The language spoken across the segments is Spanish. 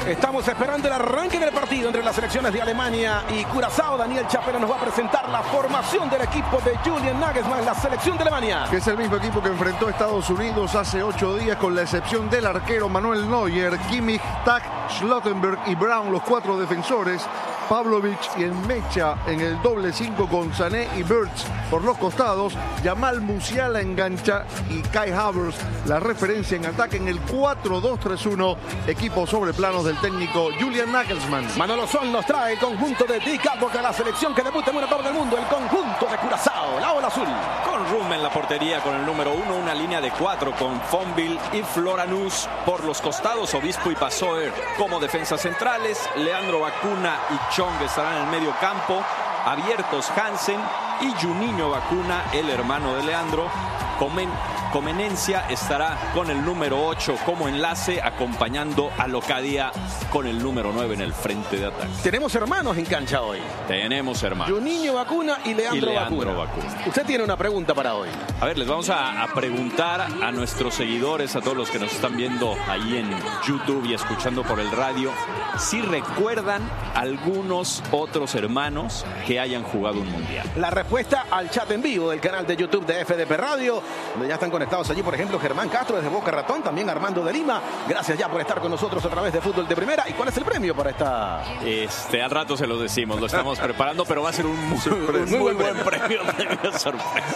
Estamos esperando el arranque del partido entre las selecciones de Alemania y Curazao. Daniel Chapela nos va a presentar la formación del equipo de Julian Nagelsmann, la selección de Alemania. Que es el mismo equipo que enfrentó a Estados Unidos hace 8 días, con la excepción del arquero Manuel Neuer, Kimmich, Tak, Schlottenberg y Brown, los 4 defensores. Pavlovic y en Mecha en el doble 5 con Sané y Wirtz por los costados. Jamal Musiala engancha y Kai Havertz la referencia en ataque en el 4-2-3-1. Equipo sobre planos del técnico Julian Nagelsmann. Manolo Sol nos trae el conjunto de Dick Advocaat, la selección que debuta en una Copa del Mundo. El conjunto de Curazao, la ola azul. Con Rum en la portería con el número 1, una línea de 4 con Fonville y Floranus por los costados, Obispo y Passoer como defensas centrales, Leandro Bacuna y Chong estarán en el medio campo, abiertos Hansen y Juninho Bacuna, el hermano de Leandro. Comenencia estará con el número 8 como enlace, acompañando a Locadia con el número 9 en el frente de ataque. Tenemos hermanos en cancha hoy. Tenemos hermanos. Juninho Bacuna y Leandro Bacuna. Usted tiene una pregunta para hoy. A ver, les vamos a preguntar a nuestros seguidores, a todos los que nos están viendo ahí en YouTube y escuchando por el radio, si recuerdan algunos otros hermanos que hayan jugado un mundial. La respuesta al chat en vivo del canal de YouTube de FDP Radio, donde ya están conectados allí, por ejemplo, Germán Castro desde Boca Ratón, también Armando de Lima. Gracias ya por estar con nosotros a través de Fútbol de Primera. ¿Y cuál es el premio para esta? Al rato se lo decimos, lo estamos preparando, pero va a ser un muy buen premio sorpresa.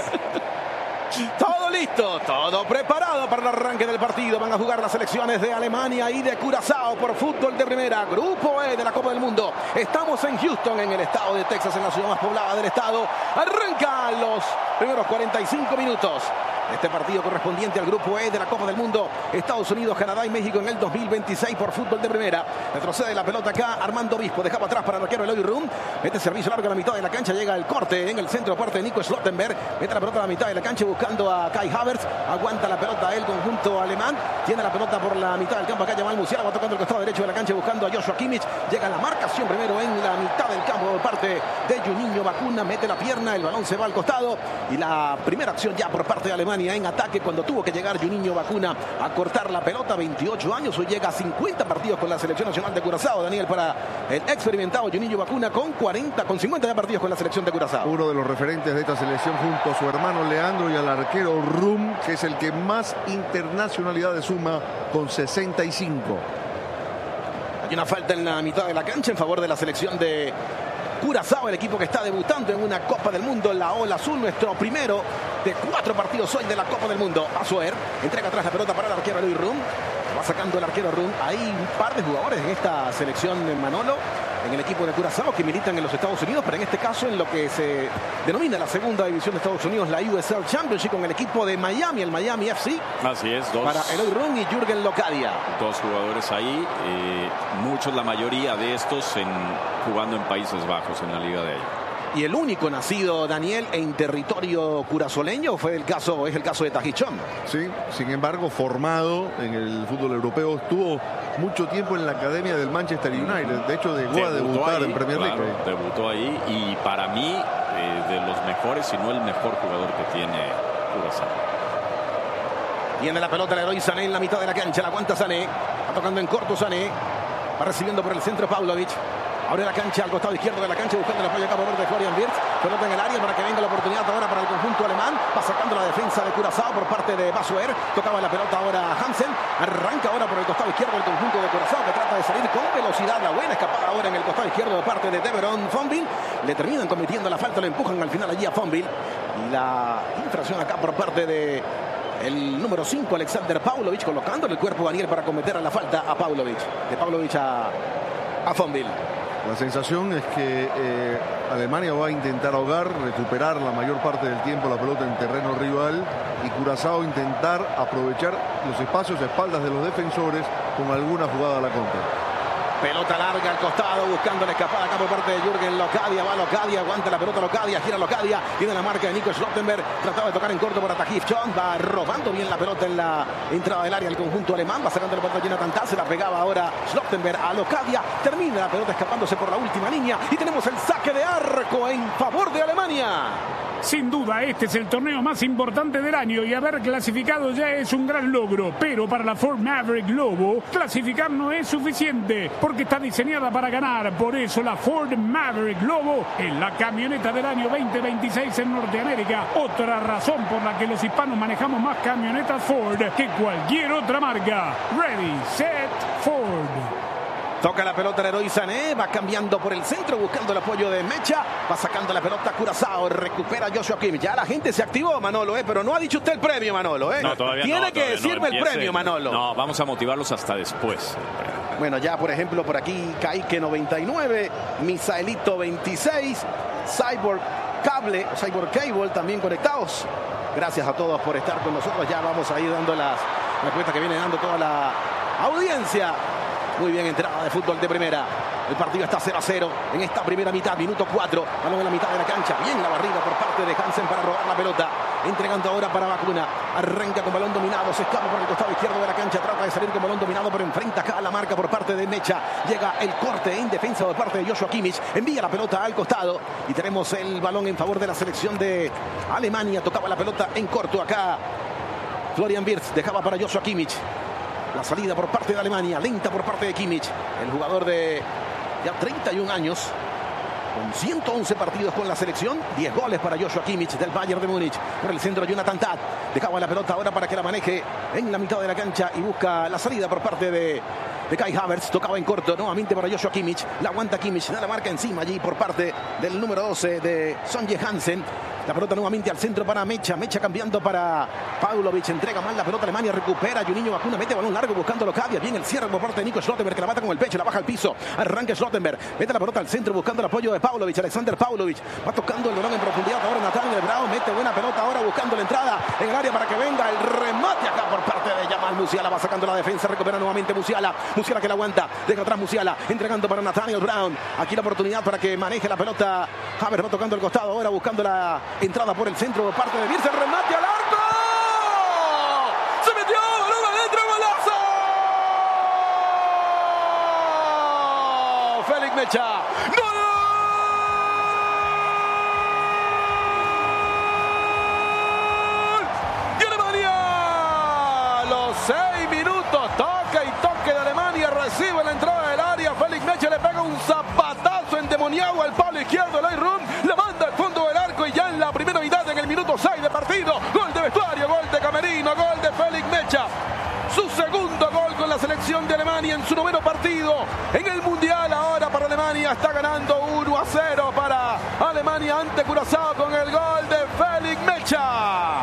Todo listo, todo preparado para el arranque del partido. Van a jugar las selecciones de Alemania y de Curazao por Fútbol de Primera, Grupo E de la Copa del Mundo. Estamos en Houston, en el estado de Texas, en la ciudad más poblada del estado. Arranca los primeros 45 minutos. Este partido correspondiente al Grupo E de la Copa del Mundo. Estados Unidos, Canadá y México en el 2026 por Fútbol de Primera. Retrocede la pelota acá Armando Obispo. Dejaba atrás para el arquero Eloy Rum. Mete servicio largo a la mitad de la cancha. Llega el corte en el centro parte de Nico Schlottenberg. Mete la pelota a la mitad de la cancha buscando a Kai Havertz. Aguanta la pelota el conjunto alemán. Tiene la pelota por la mitad del campo. Acá Jamal Musiala va tocando el costado derecho de la cancha buscando a Joshua Kimmich. Llega la marcación primero en la mitad del campo por parte de Juninho Bacuna. Mete la pierna. El balón se va al costado. Y la primera acción ya por parte de Alemania en ataque cuando tuvo que llegar Juninho Bacuna a cortar la pelota. 28 años, hoy llega a 50 partidos con la selección nacional de Curazao. Daniel, para el experimentado Juninho Bacuna con 50 ya partidos con la selección de Curazao. Uno de los referentes de esta selección junto a su hermano Leandro y al arquero Rum, que es el que más internacionalidades suma con 65. Hay una falta en la mitad de la cancha en favor de la selección de Curazao, el equipo que está debutando en una Copa del Mundo, la ola azul, nuestro primero de 4 partidos hoy de la Copa del Mundo. Passoer entrega atrás la pelota para el arquero Luis Rum. Va sacando el arquero Rum. Hay un par de jugadores en esta selección de Manolo, en el equipo de Curazao, que militan en los Estados Unidos, pero en este caso en lo que se denomina la segunda división de Estados Unidos, la USL Championship, con el equipo de Miami, el Miami FC. Así es, para Eloy Rum y Jürgen Locadia. 2 jugadores ahí, muchos, la mayoría de estos jugando en Países Bajos, en la liga de ahí. Y el único nacido, Daniel, en territorio curazoleño es el caso de Tajichón. Sí, sin embargo, formado en el fútbol europeo, estuvo mucho tiempo en la academia del Manchester United. De hecho, llegó a debutar ahí, en Premier League. Claro, debutó ahí y para mí, de los mejores, si no el mejor jugador que tiene Curazao. Tiene la pelota el héroe Sané en la mitad de la cancha, la aguanta Sané. Va tocando en corto Sané. Va recibiendo por el centro Pavlovic. Abre la cancha al costado izquierdo de la cancha buscando el apoyo acá por parte de Florian Wirtz. Pelota en el área para que venga la oportunidad ahora para el conjunto alemán. Va sacando la defensa de Curazao por parte de Passoer. Tocaba la pelota ahora Hansen. Arranca ahora por el costado izquierdo del conjunto de Curazao, que trata de salir con velocidad. La buena escapada ahora en el costado izquierdo de parte de Deveron Fonville. Le terminan cometiendo la falta, le empujan al final allí a Fonville. Y la infracción acá por parte de el número 5, Alexander Pavlovic, colocando en el cuerpo Daniel para cometer la falta a Pavlovic. De Pavlovic a Fonville. La sensación es que Alemania va a intentar ahogar, recuperar la mayor parte del tiempo la pelota en terreno rival, y Curazao intentar aprovechar los espacios a espaldas de los defensores con alguna jugada a la contra. Pelota larga al costado, buscando la escapada acá por parte de Jürgen Locadia. Va Locadia, aguanta la pelota Locadia, gira Locadia. Tiene la marca de Nico Schlottenberg. Trataba de tocar en corto para Tahith Chong. Va robando bien la pelota en la entrada del área el conjunto alemán. Va sacando la pelota llena Tantá. Se la pegaba ahora Schlottenberg a Locadia. Termina la pelota escapándose por la última línea. Y tenemos el saque de arco en favor de Alemania. Sin duda, este es el torneo más importante del año y haber clasificado ya es un gran logro. Pero para la Ford Maverick Lobo, clasificar no es suficiente porque está diseñada para ganar. Por eso la Ford Maverick Lobo es la camioneta del año 2026 en Norteamérica. Otra razón por la que los hispanos manejamos más camionetas Ford que cualquier otra marca. Ready, set, Ford. Toca la pelota el héroe Sané, va cambiando por el centro, buscando el apoyo de Mecha, va sacando la pelota Curazao, recupera Joshua Kimmich. Ya la gente se activó, Manolo, pero no ha dicho usted el premio, Manolo. No, todavía Tiene no, que decirme el premio, Manolo. No, vamos a motivarlos hasta después. Bueno, ya por ejemplo por aquí Kaique 99, Misaelito 26, Cyborg Cable también conectados. Gracias a todos por estar con nosotros. Ya vamos a ir dando la cuenta que viene dando toda la audiencia. Muy bien, entrada de fútbol de primera. El partido está 0-0 en esta primera mitad, minuto 4. Balón en la mitad de la cancha. Bien la barrida por parte de Hansen para robar la pelota. Entregando ahora para Bacuna. Arranca con balón dominado. Se escapa por el costado izquierdo de la cancha. Trata de salir con balón dominado, pero enfrenta acá a la marca por parte de Mecha. Llega el corte en defensa por parte de Joshua Kimmich. Envía la pelota al costado. Y tenemos el balón en favor de la selección de Alemania. Tocaba la pelota en corto acá. Florian Wirtz dejaba para Joshua Kimmich. La salida por parte de Alemania, lenta por parte de Kimmich, el jugador de ya 31 años, con 111 partidos con la selección, 10 goles para Joshua Kimmich del Bayern de Múnich. Por el centro Jonathan Tah, dejaba la pelota ahora para que la maneje en la mitad de la cancha y busca la salida por parte de Kai Havertz. Tocaba en corto nuevamente para Joshua Kimmich, la aguanta Kimmich, da la marca encima allí por parte del número 12 de Sonje Hansen. La pelota nuevamente al centro para Mecha. Mecha cambiando para Paulovic. Entrega mal la pelota. Alemania recupera. Juninho Bacuna mete balón largo buscando Locadia. Bien el cierre por parte de Nico Schlotterberg que la mata con el pecho. La baja al piso. Arranca Schlotterberg. Mete la pelota al centro buscando el apoyo de Paulovic. Alexander Paulovic va tocando el balón en profundidad. Ahora Nathaniel Brown mete buena pelota. Ahora buscando la entrada en el área para que venga el remate acá por parte de Jamal Musiala. Va sacando la defensa. Recupera nuevamente Musiala. Musiala que la aguanta. Deja atrás Musiala. Entregando para Nathaniel Brown. Aquí la oportunidad para que maneje la pelota. Havertz va tocando el costado. Ahora buscando la entrada por el centro de parte de Wirtz, el remate al arco. Se metió, balón adentro, golazo. Félix Mecha. ¡Gol! De Alemania. Los 6 minutos. Toca y toque de Alemania. Recibe la entrada del área. Félix Mecha le pega un zapatazo endemoniado al palo izquierdo. Leirun la manda al fondo del arco y ya en la primera mitad, en el minuto 6 de partido, gol de vestuario, gol de camerino, gol de Félix Mecha. Su segundo gol con la selección de Alemania en su 9º partido en el Mundial. Ahora para Alemania está ganando 1-0 para Alemania ante Curazao con el gol de Félix Mecha.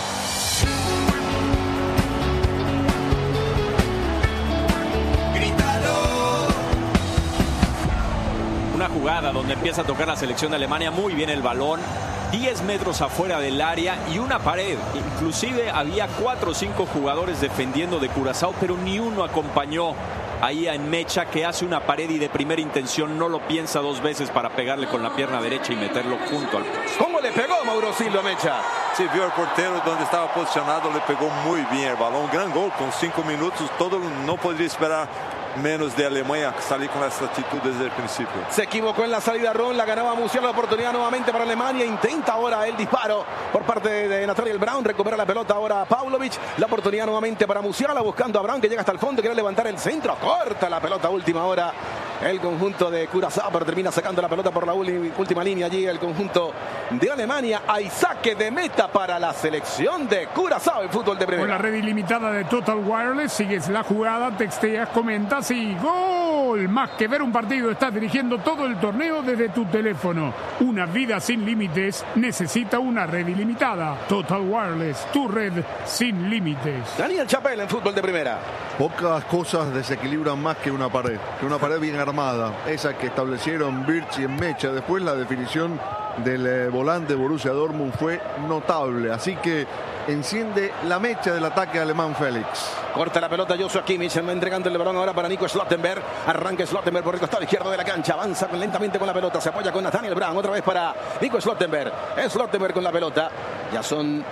Una jugada donde empieza a tocar la selección de Alemania muy bien el balón, 10 metros afuera del área y una pared. Inclusive había 4 o 5 jugadores defendiendo de Curazao, pero ni uno acompañó ahí a Mecha, que hace una pared y de primera intención no lo piensa 2 veces para pegarle con la pierna derecha y meterlo junto al poste. ¿Cómo le pegó Mauro Silva Mecha? Sí, vio el portero donde estaba posicionado, le pegó muy bien el balón. Gran gol con 5 minutos, todo no podría esperar menos de Alemania salir con esta actitud desde el principio. Se equivocó en la salida Ron, la ganaba Musiala, la oportunidad nuevamente para Alemania, intenta ahora el disparo por parte de Nathaniel Brown, recupera la pelota ahora Paulovic, la oportunidad nuevamente para Musiala, buscando a Brown que llega hasta el fondo, quiere levantar el centro, corta la pelota última hora el conjunto de Curazao, pero termina sacando la pelota por la última línea allí el conjunto de Alemania. Hay saque de meta para la selección de Curazao en fútbol de primera. Con la red ilimitada de Total Wireless, sigues la jugada, texteas, comentas y ¡gol! Más que ver un partido, estás dirigiendo todo el torneo desde tu teléfono. Una vida sin límites necesita una red ilimitada. Total Wireless, tu red sin límites. Daniel Chapelle en fútbol de primera. Pocas cosas desequilibran más que una pared bien armada, esa que establecieron Wirtz y Mecha. Después la definición del volante Borussia Dortmund fue notable, así que enciende la mecha del ataque alemán Félix. Corta la pelota Joshua Kimmich, entregando el balón ahora para Nico Schlotterberg. Arranca Schlotterberg por el costado izquierdo de la cancha, avanza lentamente con la pelota, se apoya con Nathaniel Brown, otra vez para Nico Schlotterberg. Es Schlotterberg con la pelota, ya son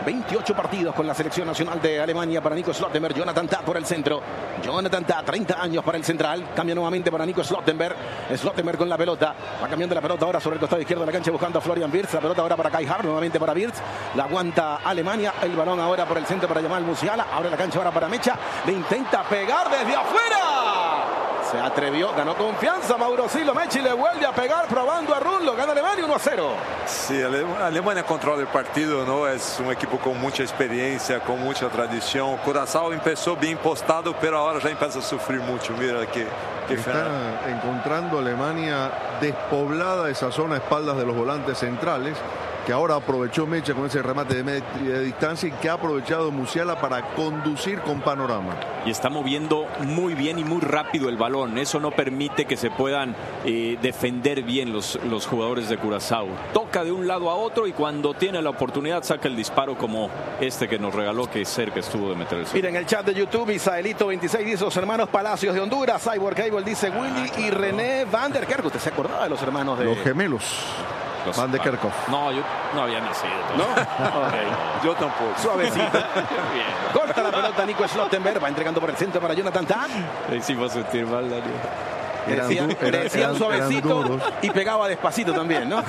28 partidos con la selección nacional de Alemania para Nico Schlottenberg. Jonathan Tah por el centro. Jonathan Tah, 30 años para el central. Cambia nuevamente para Nico Schlottenberg. Schlottenberg con la pelota. Va cambiando la pelota ahora sobre el costado izquierdo de la cancha buscando a Florian Wirtz. La pelota ahora para Kai Havertz, nuevamente para Wirtz. La aguanta Alemania. El balón ahora por el centro para Jamal Musiala. Abre la cancha ahora para Mecha. Le intenta pegar desde afuera. Se atrevió, ganó confianza Mauro Silo Mecha y le vuelve a pegar probando a Rullo. Gana Alemania 1-0. Sí, Alemania controla el partido, ¿no? Es un equipo con mucha experiencia, con mucha tradición. Curazao empezó bien postado, pero ahora ya empieza a sufrir mucho. Mira que está encontrando Alemania despoblada esa zona a espaldas de los volantes centrales, que ahora aprovechó Mecha con ese remate de media distancia y que ha aprovechado Musiala para conducir con panorama. Y está moviendo muy bien y muy rápido el balón. Eso no permite que se puedan defender bien los jugadores de Curazao. Toca de un lado a otro y cuando tiene la oportunidad saca el disparo como este que nos regaló, que cerca estuvo de meter el centro. Miren el chat de YouTube, Isaelito 26 dice los hermanos Palacios de Honduras. Cyborg Cable dice Willy y René Van der Kerk. ¿Usted se acordaba de los hermanos de...? Los gemelos. Van de Kerkhoff. No, yo no había nacido. ¿No? Okay. Yo tampoco. Suavecito. Corta la pelota Nico Schlottenberg. Va entregando por el centro para Jonathan Tah. Le hicimos sentir mal, Daniel. Decían suavecito y pegaba despacito también, ¿no?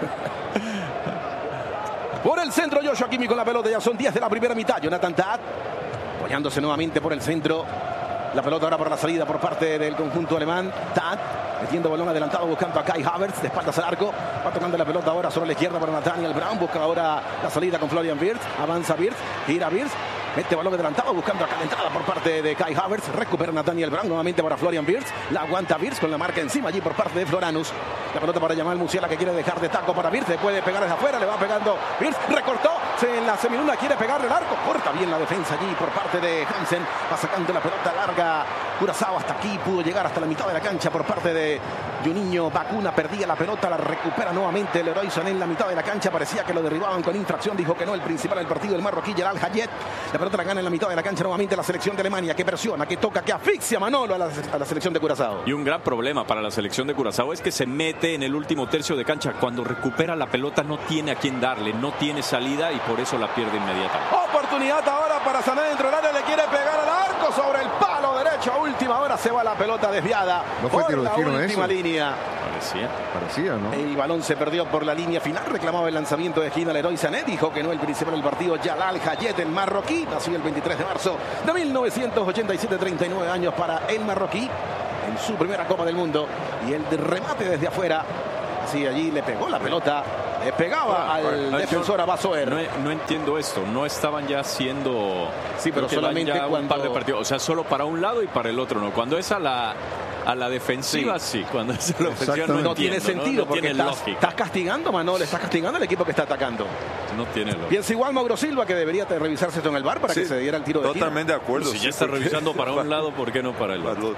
Por el centro Joshua Kimmich con la pelota. Ya son 10 de la primera mitad. Jonathan Tah apoyándose nuevamente por el centro. La pelota ahora por la salida por parte del conjunto alemán. Tah metiendo balón adelantado buscando a Kai Havertz de espaldas al arco. Va tocando la pelota ahora sobre la izquierda para Nathaniel Brown. Busca ahora la salida con Florian Wirtz. Avanza Wirtz. Gira Wirtz. Mete balón adelantado buscando acá la entrada por parte de Kai Havertz. Recupera Nathaniel Brown nuevamente para Florian Wirtz. La aguanta Wirtz con la marca encima allí por parte de Floranus. La pelota para Jamal Musiala que quiere dejar de taco para Wirtz. Se puede pegar desde afuera. Le va pegando Wirtz. Recortó. En la semiluna quiere pegarle el arco. Corta bien la defensa allí por parte de Hansen. Va sacando la pelota larga. Curazao hasta aquí. Pudo llegar hasta la mitad de la cancha por parte de Juninho Bacuna. Perdía la pelota. La recupera nuevamente el Leroy Sané en la mitad de la cancha. Parecía que lo derribaban con infracción. Dijo que no. El principal del partido, el marroquí Jalal Hayet. La pelota la gana en la mitad de la cancha nuevamente la selección de Alemania. Que presiona, que toca, que asfixia Manolo a la selección de Curazao. Y un gran problema para la selección de Curazao es que se mete en el último tercio de cancha. Cuando recupera la pelota no tiene a quién darle. No tiene salida y por eso la pierde inmediatamente. Oportunidad ahora para Sané dentro del área. Le quiere pegar al arco sobre el palo derecho. A última hora se va la pelota desviada. No fue tiro de la esquina última eso. Línea. Parecía, ¿no? El balón se perdió por la línea final. Reclamaba el lanzamiento de esquina Leroy Sané. Dijo que no, el principal del partido Jalal Hayet, el marroquí. Nació el 23 de marzo de 1987, 39 años para el marroquí en su primera Copa del Mundo. Y el remate desde afuera. Sí, allí le pegó la pelota. Le pegaba al defensor Abbas Soer. No entiendo esto. No estaban ya haciendo. Sí, pero solamente cuando un par de partidos. O sea, solo para un lado y para el otro no. Cuando es a la defensiva, sí. Cuando es a la ofensiva no tiene sentido, porque estás castigando, Manolo, estás castigando al equipo que está atacando. No tiene lógica. Piensa igual Mauro Silva, que debería revisarse esto en el VAR para que se diera el tiro de tiro. Totalmente de acuerdo. Si ya está revisando para un lado, ¿por qué no para el otro?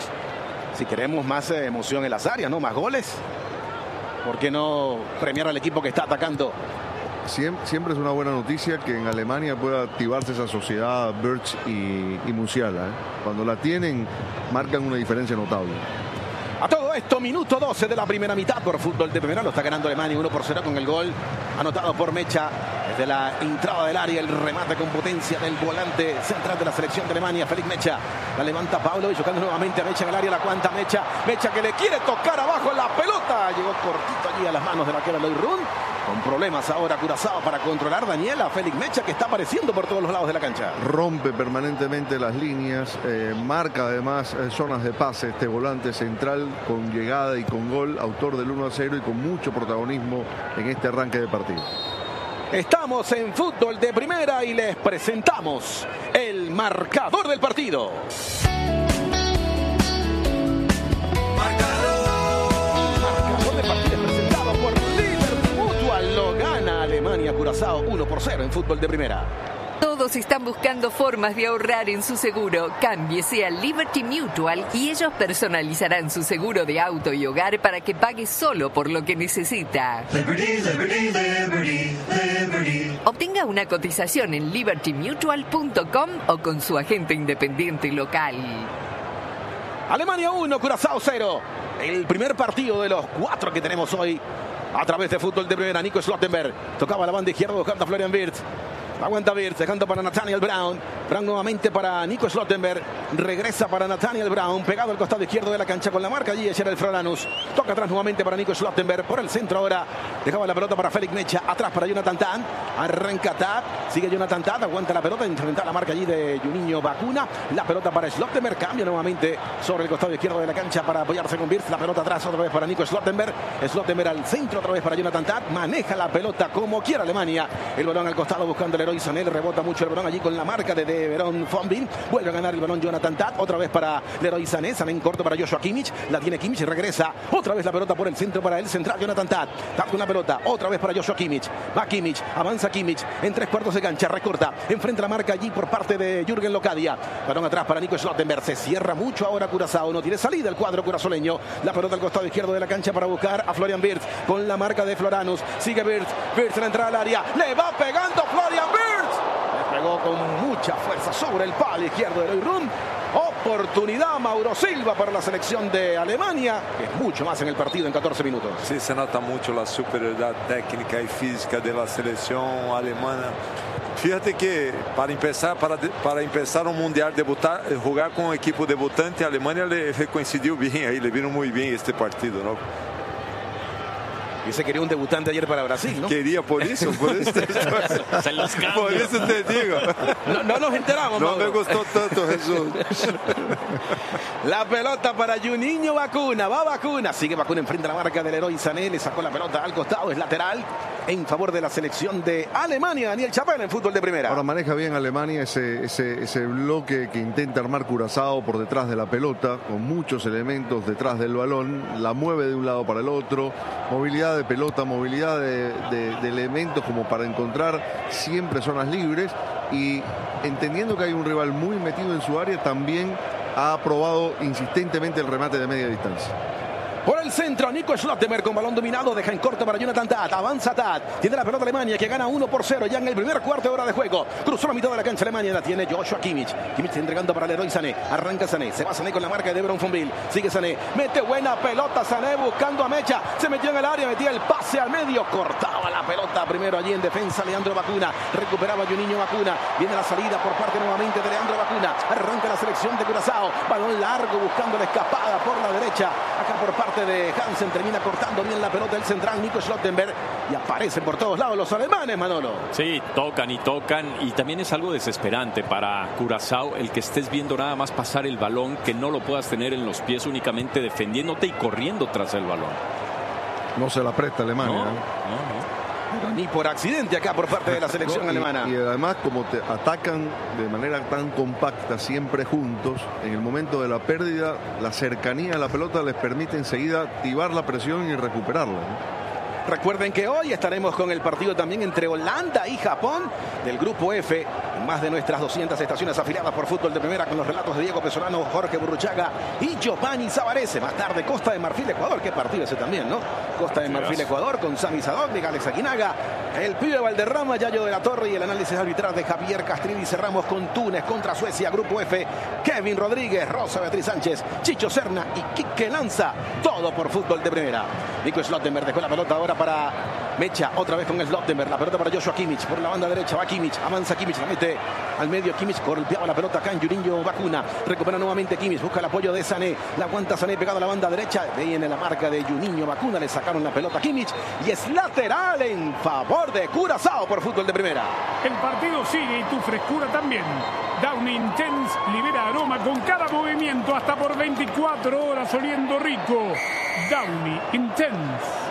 Si queremos más emoción en las áreas, ¿no? Más goles. ¿Por qué no premiar al equipo que está atacando? Siempre es una buena noticia que en Alemania pueda activarse esa sociedad Wirtz y Musiala. Cuando la tienen, marcan una diferencia notable. A todo esto, minuto 12 de la primera mitad por fútbol de primera. Lo está ganando Alemania 1-0 con el gol anotado por Mecha. Desde la entrada del área, el remate con potencia del volante central de la selección de Alemania, Felix Mecha. La levanta Pablo y chocando nuevamente a Mecha en el área. La cuanta Mecha. Mecha que le quiere tocar abajo la pelota. Llegó cortito allí a las manos de la que era Loy Run. Con problemas ahora Curazao para controlar Daniela. Félix Mecha que está apareciendo por todos los lados de la cancha. Rompe permanentemente las líneas. Marca además zonas de pase este volante central con llegada y con gol. Autor del 1-0 y con mucho protagonismo en este arranque de partido. Estamos en fútbol de primera y les presentamos el marcador del partido. Marcador del partido presentado por Liberty Mutual. Lo gana Alemania Curazao 1-0 en fútbol de primera. Todos están buscando formas de ahorrar en su seguro. Cámbiese a Liberty Mutual y ellos personalizarán su seguro de auto y hogar para que pague solo por lo que necesita. Liberty, liberty, liberty, liberty. Obtenga una cotización en libertymutual.com o con su agente independiente local. Alemania 1, Curazao 0. El primer partido de los 4 que tenemos hoy a través de fútbol de primera. Nico Schlottenberg tocaba la banda izquierda buscando a Florian Wirtz. Aguanta Wirtz, dejando para Nathaniel Brown. Brown nuevamente para Nico Schlottenberg. Regresa para Nathaniel Brown, pegado al costado izquierdo de la cancha con la marca allí. Era el Floranus. Toca atrás nuevamente para Nico Schlottenberg. Por el centro ahora. Dejaba la pelota para Félix Mecha. Atrás para Jonathan Tad. Arranca Tad. Sigue Jonathan Tad. Aguanta la pelota. Enfrenta la marca allí de Juninho Bacuna. La pelota para Schlottenberg. Cambia nuevamente sobre el costado izquierdo de la cancha para apoyarse con Wirtz. La pelota atrás otra vez para Nico Schlottenberg. Schlottenberg al centro otra vez para Jonathan Tad. Maneja la pelota como quiera Alemania. El balón al costado buscando el Leroy Sané. Rebota mucho el balón allí con la marca de Verón Fonville. Vuelve a ganar el balón Jonathan Tad. Otra vez para Leroy Sané. Sané en corto para Joshua Kimmich. La tiene Kimmich y regresa. Otra vez la pelota por el centro para el central Jonathan Tad. Tad con la pelota. Otra vez para Joshua Kimmich. Va Kimmich. Avanza Kimmich. En 3/4 de cancha. Recorta. Enfrenta la marca allí por parte de Jürgen Locadia. Balón atrás para Nico Schlottenberg. Se cierra mucho ahora Curazao. No tiene salida el cuadro curazoleño. La pelota al costado izquierdo de la cancha para buscar a Florian Wirtz. Con la marca de Floranus. Sigue Wirtz. Wirtz en la entrada al área. Le va pegando Florian Wirtz. Le pegó con mucha fuerza sobre el palo izquierdo de Leroy Rum. Oportunidad Mauro Silva para la selección de Alemania, que es mucho más en el partido en 14 minutos. Sí, se nota mucho la superioridad técnica y física de la selección alemana. Fíjate que para empezar un mundial, jugar con un equipo debutante, a Alemania le coincidió bien ahí, le vino muy bien este partido, ¿no? Y se quería un debutante ayer para Brasil, ¿no? Quería por eso por eso te digo. No nos enteramos, No Mauro. me gustó tanto, Jesús. La pelota para Juninho Bacuna. Va Bacuna. Sigue Bacuna enfrente a la marca del Leroy Sané. Le sacó la pelota al costado. Es lateral en favor de la selección de Alemania. Daniel Chapela en fútbol de primera. Ahora maneja bien Alemania ese bloque que intenta armar Curazao por detrás de la pelota, con muchos elementos detrás del balón. La mueve de un lado para el otro. Movilidad de pelota, movilidad de elementos como para encontrar siempre zonas libres, y entendiendo que hay un rival muy metido en su área, también ha probado insistentemente el remate de media distancia. Por el centro, Nico Schlottenberg con balón dominado, deja en corto para Jonathan Tad, avanza Tad, tiene la pelota Alemania que gana 1-0 ya en el primer cuarto de hora de juego. Cruzó la mitad de la cancha Alemania, la tiene Joshua Kimmich. Kimmich entregando para Leroy Sané, arranca Sané, se va Sané con la marca de Verón Fonville, sigue Sané, mete buena pelota Sané buscando a Mecha, se metió en el área, metía el pase al medio, cortaba la pelota primero allí en defensa Leandro Bacuna, recuperaba Juninho Bacuna, viene la salida por parte nuevamente de Leandro Bacuna, arranca la selección de Curazao, balón largo buscando la escapada por la derecha, acá por parte de Hansen, termina cortando bien la pelota el central Nico Schlottenberg, y aparecen por todos lados los alemanes, Manolo. Sí, tocan, y también es algo desesperante para Curazao el que estés viendo nada más pasar el balón, que no lo puedas tener en los pies únicamente defendiéndote y corriendo tras el balón. No se la presta Alemania. Pero ni por accidente acá por parte de la selección alemana. Y además, como te atacan de manera tan compacta, siempre juntos, en el momento de la pérdida, la cercanía a la pelota les permite enseguida activar la presión y recuperarla, ¿no? Recuerden que hoy estaremos con el partido también entre Holanda y Japón del Grupo F, en más de nuestras 200 estaciones afiliadas por Fútbol de Primera, con los relatos de Diego Pesolano, Jorge Burruchaga y Giovanni Zavarese. Más tarde Costa de Marfil, Ecuador. Qué partido ese también, ¿no? Costa de Marfil, Ecuador, con Sami Sadovnik, Alex Aguinaga, el pibe Valderrama, Yayo de la Torre y el análisis arbitral de Javier Castrilli. Cerramos con Túnez contra Suecia, Grupo F, Kevin Rodríguez, Rosa Beatriz Sánchez, Chicho Serna y Quique Lanza. Todo por Fútbol de Primera. Nico Schlottenberg dejó la pelota ahora para Mecha, otra vez con Schlottenberg, la pelota para Joshua Kimmich, por la banda derecha va Kimmich, avanza Kimmich, la mete al medio Kimmich, golpeaba la pelota acá en Juninho Bacuna, recupera nuevamente Kimmich, busca el apoyo de Sané, la aguanta Sané pegado a la banda derecha, viene la marca de Juninho Bacuna, le sacaron la pelota a Kimmich y es lateral en favor de Curazao por Fútbol de Primera. El partido sigue y tu frescura también. Downy Intense libera aroma con cada movimiento hasta por 24 horas oliendo rico. Downy Intense.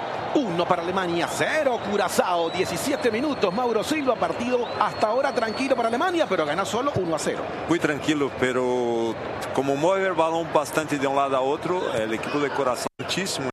1 para Alemania, 0 Curazao, 17 minutos, Mauro Silva, partido hasta ahora tranquilo para Alemania, pero gana solo 1-0. Muy tranquilo, pero como mueve el balón bastante de un lado a otro, el equipo de Curazao muchísimo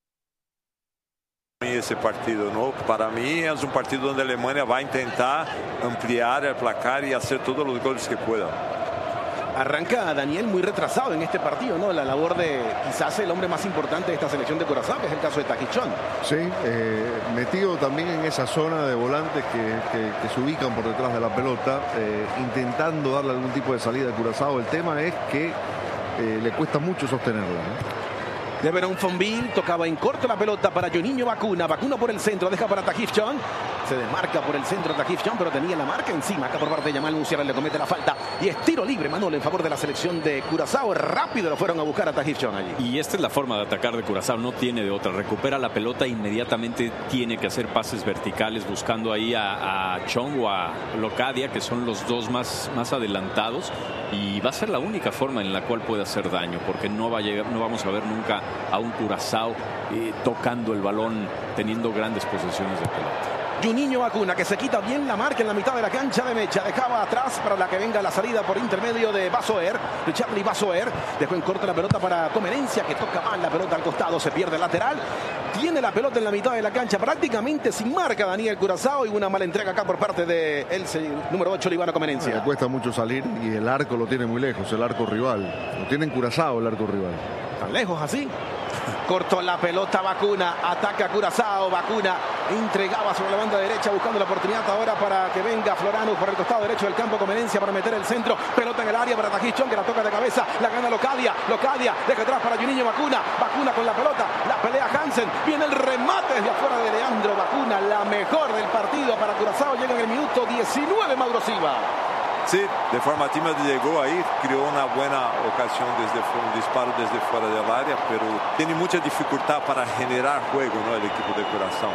en ese partido, ¿no? Para mí es un partido donde Alemania va a intentar ampliar el placar y hacer todos los goles que pueda. Arranca Daniel muy retrasado en este partido, ¿no? La labor de quizás el hombre más importante de esta selección de Curazao, que es el caso de Taquichón. Sí, metido también en esa zona de volantes que se ubican por detrás de la pelota, intentando darle algún tipo de salida a Curazao. El tema es que le cuesta mucho sostenerla, ¿no? De Verón Fonville, tocaba en corto la pelota para Juninho Bacuna. Bacuna por el centro, deja para Tahith Chong. Se desmarca por el centro Tahith Chong, pero tenía la marca encima. Acá por parte de Yamal Musiala le comete la falta. Y es tiro libre, Manolo, en favor de la selección de Curazao. Rápido lo fueron a buscar a Tahith Chong allí. Y esta es la forma de atacar de Curazao, no tiene de otra. Recupera la pelota e inmediatamente tiene que hacer pases verticales buscando ahí a Chong o a Locadia, que son los dos más adelantados. Y va a ser la única forma en la cual puede hacer daño, porque no vamos a ver nunca a un Curazao tocando el balón, teniendo grandes posesiones de pelota. Juninho Bacuna, que se quita bien la marca en la mitad de la cancha de Mecha. Dejaba atrás para la que venga la salida por intermedio de Basoer, de Charlie Basoer. Dejó en corto la pelota para Comenencia, que toca mal la pelota al costado. Se pierde el lateral. Tiene la pelota en la mitad de la cancha, prácticamente sin marca Daniel Curazao. Y una mala entrega acá por parte de el número 8, Líbano Comenencia. Le cuesta mucho salir y el arco lo tiene muy lejos, el arco rival. Lo tiene en Curazao el arco rival. ¿Tan lejos así? Cortó la pelota Bacuna, ataca Curazao, Bacuna entregaba sobre la banda derecha buscando la oportunidad ahora para que venga Florano por el costado derecho del campo, Comenencia para meter el centro, pelota en el área para Tahith Chong, que la toca de cabeza, la gana Locadia, deja atrás para Juninho Bacuna, Bacuna con la pelota, la pelea Hansen, viene el remate desde afuera de Leandro Bacuna, la mejor del partido para Curazao, llega en el minuto 19 Mauro Silva. Sí, de forma tímida llegó ahí, creó una buena ocasión un disparo desde fuera del área, pero tiene mucha dificultad para generar juego, ¿no? El equipo de Curazao.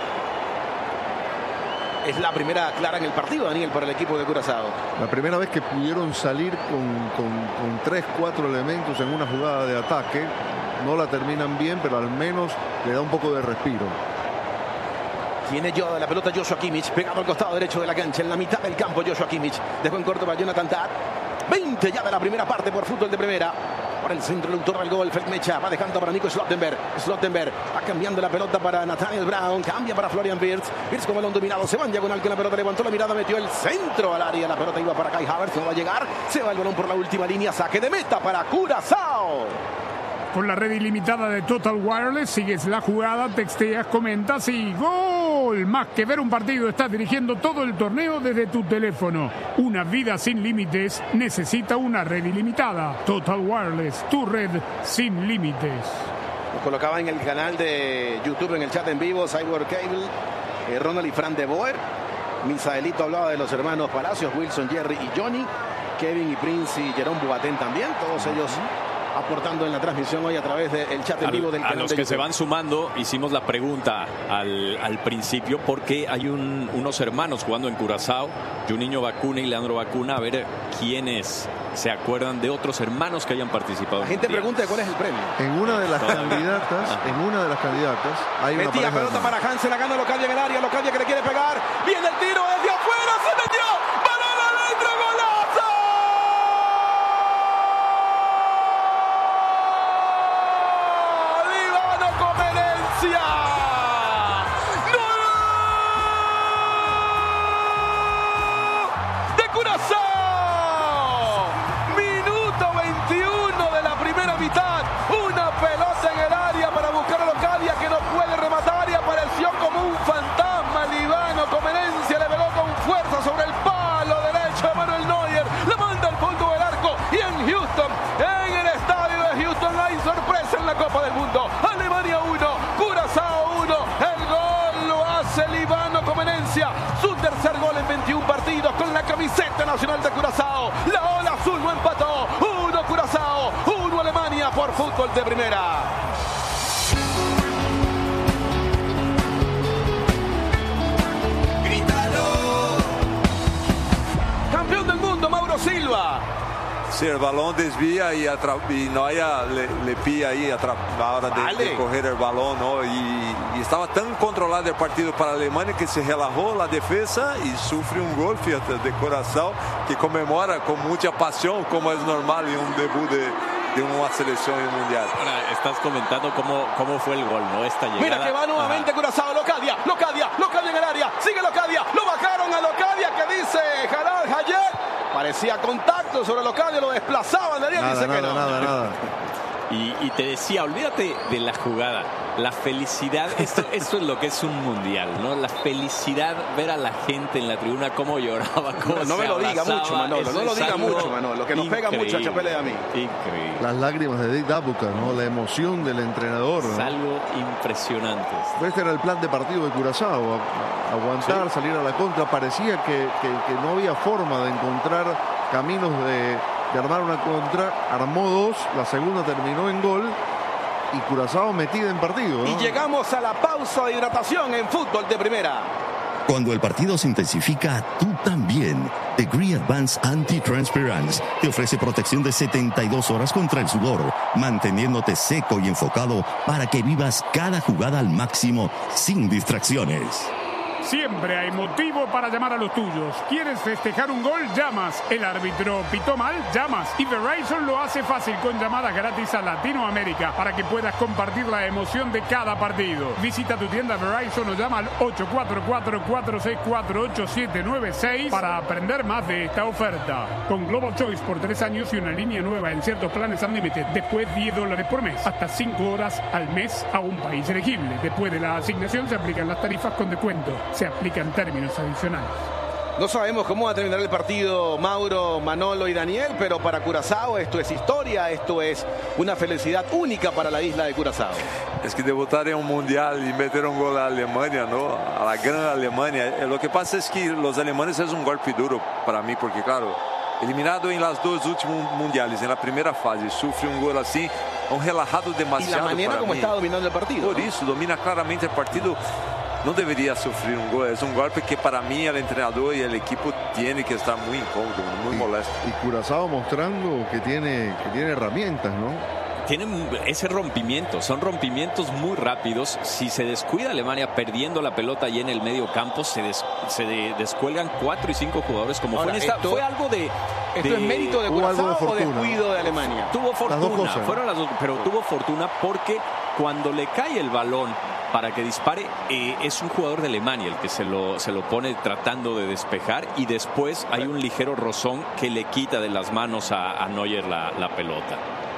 Es la primera clara en el partido, Daniel, para el equipo de Curazao. La primera vez que pudieron salir con 3-4 elementos en una jugada de ataque. No la terminan bien, pero al menos le da un poco de respiro. Tiene yo la pelota Joshua Kimmich, pegado al costado derecho de la cancha, en la mitad del campo Joshua Kimmich. Dejó en corto para Jonathan Tah. 20 ya de la primera parte por fútbol de primera. Por el centro, el autor del gol, Mecha, va dejando para Nico Slottenberg. Slottenberg va cambiando la pelota para Nathaniel Brown, cambia para Florian Wirtz. Wirtz con balón dominado, se va en diagonal con la pelota, levantó la mirada, metió el centro al área. La pelota iba para Kai Havertz, no va a llegar. Se va el balón por la última línea, saque de meta para Curazao. Con la red ilimitada de Total Wireless, sigues la jugada, texteas, comentas y ¡gol! Más que ver un partido, estás dirigiendo todo el torneo desde tu teléfono. Una vida sin límites necesita una red ilimitada. Total Wireless, tu red sin límites. Nos colocaba en el canal de YouTube, en el chat en vivo, Cyborg Cable, Ronald y Fran de Boer. Misaelito hablaba de los hermanos Palacios, Wilson, Jerry y Johnny. Kevin y Prince y Jerome Boateng también, todos ellos aportando en la transmisión hoy a través del chat en vivo del canal. A los de que YouTube. se van sumando, hicimos la pregunta al principio, porque hay unos hermanos jugando en Curazao, Juninho Bacuna y Leandro Bacuna, a ver quiénes se acuerdan de otros hermanos que hayan participado. La gente pregunta cuál es el premio. En una de las candidatas, hay una Metía pareja pelota hermana. para Hansen, la gana Locadia en el área, Locadia que le quiere pegar, viene el tiro desde afuera, se metió, balón adentro, golazo. Líbano Comenencia. ¡Gol! De Curazao. Minuto 21 de la primera mitad. Una pelota en el área para buscar a Locadia, que no puede rematar y apareció como un fantasma. Líbano Comenencia le veló con fuerza sobre el palo derecho de Manuel Neuer. Le manda al fondo del arco y en Houston, en el estadio de Houston, hay sorpresa en la Copa del Mundo. Alemania 1, Curazao 1. El gol lo hace Líbano Comenencia. Su tercer gol en 21 partidos con la camiseta nacional de Curazao. La ola azul no empató. 1 Curazao, 1 Alemania por fútbol de primera. Campeón del mundo, Mauro Silva. Sí, el balón desvía y Neuer le pilla ahí a la hora de coger el balón, ¿no? Y estaba tan controlado el partido para Alemania que se relajó la defensa y sufre un gol, fíjate, de Curazao, que conmemora con mucha pasión, como es normal en un debut de una selección mundial. Ahora estás comentando cómo fue el gol, ¿no? Esta llegada. Mira que va nuevamente Curazao, Locadia en el área, sigue Locadia, lo bajaron a Locadia, que dice Jalal Hayet. Parecía contacto sobre Locadia, lo desplazaban, Daniel dice que no. Nada. Y te decía, olvídate de la jugada, la felicidad, esto es lo que es un mundial, ¿no? La felicidad, ver a la gente en la tribuna cómo lloraba, cómo no me lo diga mucho, Manolo, no lo diga mucho, Manolo, que nos pega mucho a Chapelle y a mí. Increíble. Las lágrimas de Dick Dabuka, ¿no? La emoción del entrenador, ¿no? Es algo impresionante. Este era el plan de partido de Curazao, aguantar, salir a la contra. Parecía que no había forma de encontrar caminos de armar una contra. Armó dos, la segunda terminó en gol y Curazao metida en partido, ¿no? Y llegamos a la pausa de hidratación en fútbol de primera. Cuando el partido se intensifica, tú también. Degree Advanced Anti-Transpirants te ofrece protección de 72 horas contra el sudor, manteniéndote seco y enfocado para que vivas cada jugada al máximo sin distracciones. Siempre hay motivo para llamar a los tuyos. ¿Quieres festejar un gol? Llamas. El árbitro pitó mal, llamas. Y Verizon lo hace fácil con llamadas gratis a Latinoamérica para que puedas compartir la emoción de cada partido. Visita tu tienda Verizon o llama al 844-464-8796 para aprender más de esta oferta. Con Global Choice por 3 años y una línea nueva en ciertos planes Unlimited. Después $10 por mes. Hasta 5 horas al mes a un país elegible. Después de la asignación se aplican las tarifas con descuento. Se aplican términos adicionales. No sabemos cómo va a terminar el partido, Mauro, Manolo y Daniel, pero para Curazao esto es historia, esto es una felicidad única para la isla de Curazao. Es que debutar en un mundial y meter un gol a Alemania, ¿no? A la gran Alemania. Lo que pasa es que los alemanes es un golpe duro para mí, porque claro, eliminado en las dos últimos mundiales, en la primera fase, sufre un gol así, un relajado demasiado. Y la manera como está dominando el partido. Por eso, domina claramente el partido. No debería sufrir un gol. Es un golpe que para mí el entrenador y el equipo tiene que estar muy incómodo, muy molesto. Y Curazao mostrando que tiene herramientas, ¿no? Tienen ese rompimiento, son rompimientos muy rápidos. Si se descuida Alemania perdiendo la pelota ahí en el medio campo, se descuelgan 4 y 5 jugadores como ahora, fue en esta. Fue algo de... ¿Esto es mérito de Curazao o descuido de Alemania? Tuvo fortuna, las dos cosas, ¿no? Fueron las dos, pero tuvo fortuna porque cuando le cae el balón para que dispare, es un jugador de Alemania el que se lo pone tratando de despejar, y después hay un ligero rozón que le quita de las manos a Neuer la pelota.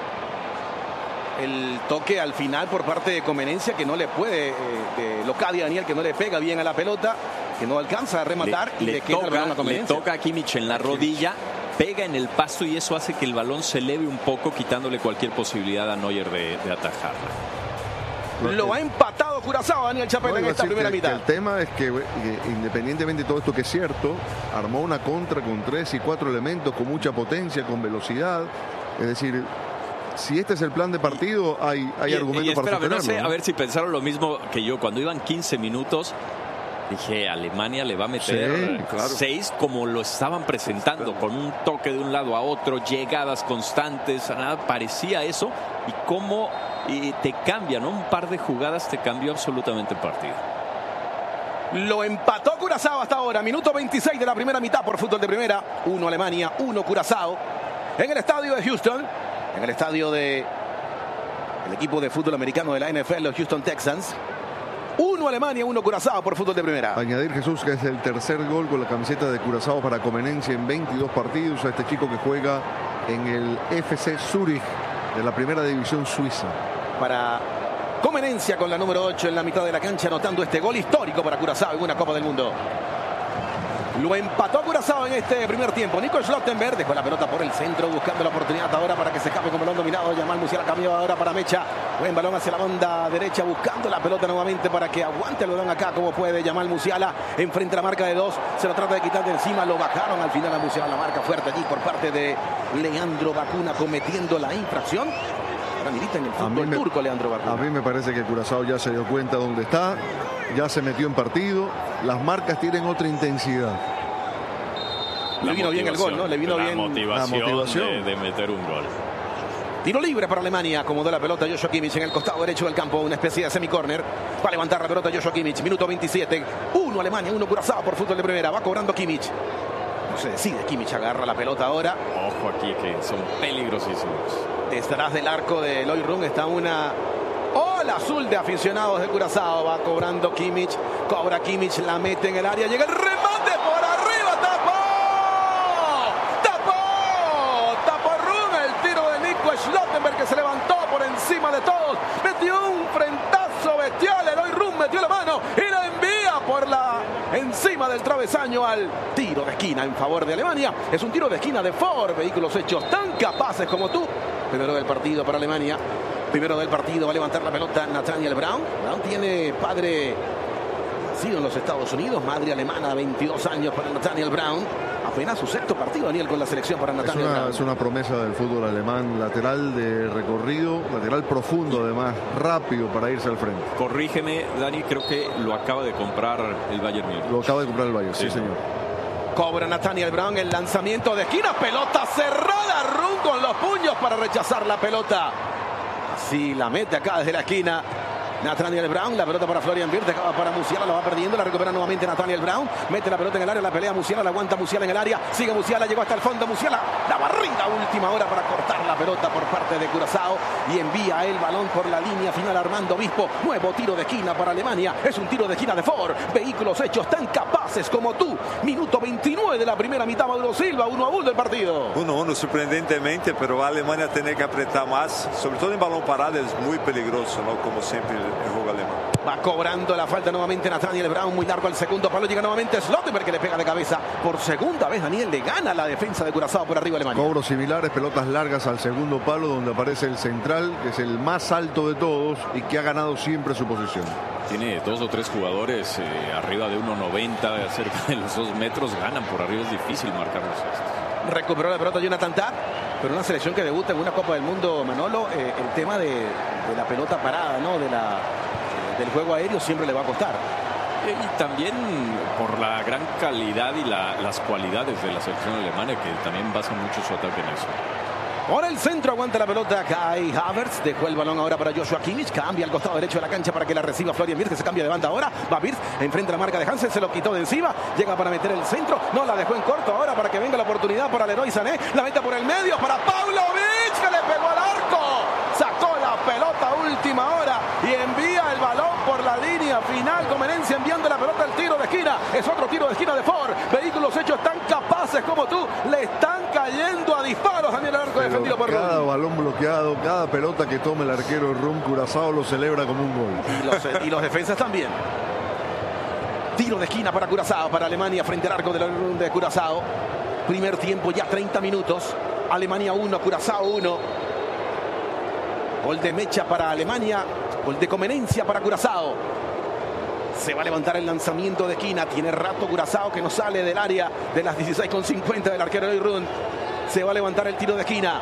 El toque al final por parte de Comenencia, que no le puede, Locadia Daniel, que no le pega bien a la pelota, que no alcanza a rematar y le queda el balón a Comenencia. Le toca a Kimmich en la rodilla, pega en el pasto y eso hace que el balón se eleve un poco, quitándole cualquier posibilidad a Neuer de atajarla. Lo ha empatado Curazao, Daniel Chapelle, en esta primera mitad. El tema es que independientemente de todo esto que es cierto, armó una contra con 3 y 4 elementos, con mucha potencia, con velocidad. Es decir, si este es el plan de partido, hay argumentos para sostenerlo. No sé, a ver si pensaron lo mismo que yo. Cuando iban 15 minutos, dije, Alemania le va a meter 6 como lo estaban presentando, con un toque de un lado a otro, llegadas constantes, nada, parecía eso. Y cómo te cambia, ¿no? Un par de jugadas te cambió absolutamente el partido. Lo empató Curazao hasta ahora, minuto 26 de la primera mitad por fútbol de primera. 1 Alemania, 1 Curazao. En el estadio de Houston, en el estadio del equipo de fútbol americano de la NFL, los Houston Texans. 1 Alemania, 1 Curazao por fútbol de primera. Añadir, Jesús, que es el tercer gol con la camiseta de Curazao para Comenencia en 22 partidos. A este chico que juega en el FC Zurich de la primera división suiza. Para Comenencia con la número 8 en la mitad de la cancha, anotando este gol histórico para Curazao en una Copa del Mundo. Lo empató Curazao en este primer tiempo. Nico Schlottenberg dejó la pelota por el centro, buscando la oportunidad ahora para que se escape con balón dominado. Yamal Musiala cambió ahora para Mecha. Buen balón hacia la banda derecha, buscando la pelota nuevamente para que aguante el balón acá como puede. Yamal Musiala enfrente a la marca de 2. Se lo trata de quitar de encima. Lo bajaron al final a Musiala. La marca fuerte allí por parte de Leandro Bacuna, cometiendo la infracción. Ahora milita en el fútbol turco Leandro Bacuna. A mí me parece que Curazao ya se dio cuenta dónde está. Ya se metió en partido. Las marcas tienen otra intensidad. Le vino bien el gol, ¿no? Le vino bien la motivación de meter un gol. Tiro libre para Alemania. Acomodó la pelota Joshua Kimmich en el costado derecho del campo. Una especie de semicórner. Va a levantar la pelota Joshua Kimmich. Minuto 27. 1 Alemania, 1 Curazao por fútbol de primera. Va cobrando Kimmich. No se decide. Kimmich agarra la pelota ahora. Ojo aquí que son peligrosísimos. Detrás del arco de Loy Rung está una ola azul de aficionados de Curazao. Va cobrando Kimmich. Cobra Kimmich. La mete en el área. Llega el remate por arriba. Tapó Rung. El tiro de Nico Schlottenberg, que se levantó por travesaño al tiro de esquina en favor de Alemania. Es un tiro de esquina de Ford, vehículos hechos tan capaces como tú. Primero del partido para Alemania. Primero del partido va a levantar la pelota Nathaniel Brown. Brown tiene padre nacido en los Estados Unidos, madre alemana, 22 años para Nathaniel Brown. Apenas su sexto partido, Daniel, con la selección para Nathaniel Brown. Es una promesa del fútbol alemán, lateral de recorrido, lateral profundo además, rápido para irse al frente. Corrígeme, Dani, creo que lo acaba de comprar el Bayern Múnich. Lo acaba de comprar el Bayern, sí señor. Cobra Nathaniel Brown el lanzamiento de esquina, pelota cerrada, Run con los puños para rechazar la pelota. Así la mete acá desde la esquina Nathaniel Brown, la pelota para Florian Wirtz, acaba para Musiala, la va perdiendo, la recupera nuevamente Nathaniel Brown, mete la pelota en el área, la pelea Musiala, la aguanta Musiala en el área, sigue Musiala, llegó hasta el fondo Musiala, la barrida última hora para cortar la pelota por parte de Curazao y envía el balón por la línea final Armando Obispo. Nuevo tiro de esquina para Alemania, es un tiro de esquina de Ford, vehículos hechos tan capaces como tú. Minuto 29 de la primera mitad, Mauro Silva, 1-1 del partido. 1-1 sorprendentemente, pero a Alemania tiene que apretar más, sobre todo en balón parado, es muy peligroso, ¿no? Como siempre el juego alemán. Va cobrando la falta nuevamente Nathaniel Brown, muy largo al segundo palo, llega nuevamente Slottenberg que le pega de cabeza. Por segunda vez Daniel le gana la defensa de Curazao por arriba Alemania. Cobros similares, pelotas largas al segundo palo donde aparece el central, que es el más alto de todos y que ha ganado siempre su posición. Tiene 2 o 3 jugadores arriba de 1.90, cerca de los 2 metros, ganan por arriba, es difícil marcarlos. Recuperó la pelota Jonathan Tah, pero una selección que debuta en una Copa del Mundo, Manolo, el tema de la pelota parada, ¿no? Del juego aéreo siempre le va a costar. Y también por la gran calidad y las cualidades de la selección alemana, que también basa mucho su ataque en eso. Ahora el centro, aguanta la pelota Kai Havertz, dejó el balón ahora para Joshua Kimmich, cambia al costado derecho de la cancha para que la reciba Florian Wirtz, que se cambia de banda ahora, va Wirtz, enfrenta la marca de Hansen, se lo quitó de encima, llega para meter el centro, no la dejó en corto ahora para que venga la oportunidad para Leroy Sané, la mete por el medio para Pavlovic, que le pegó al arco, sacó la pelota última hora y envía el balón por la línea final, Comenencia enviando la pelota al tiro de esquina, es otro tiro de esquina de Ford, vehículos hechos tan capaces como tú, le están cayendo a disparos Daniel al arco defendido por cada Rum. balón bloqueado, cada pelota que tome el arquero Rum, Curazao lo celebra como un gol. Y los defensas también. Tiro de esquina para Curazao, para Alemania frente al arco de Curazao. Primer tiempo, ya 30 minutos. Alemania 1, Curazao 1. Gol de Mecha para Alemania, gol de Comenencia para Curazao. Se va a levantar el lanzamiento de esquina. Tiene rato Curazao que no sale del área de las 16:50 del arquero de Run. Se va a levantar el tiro de esquina.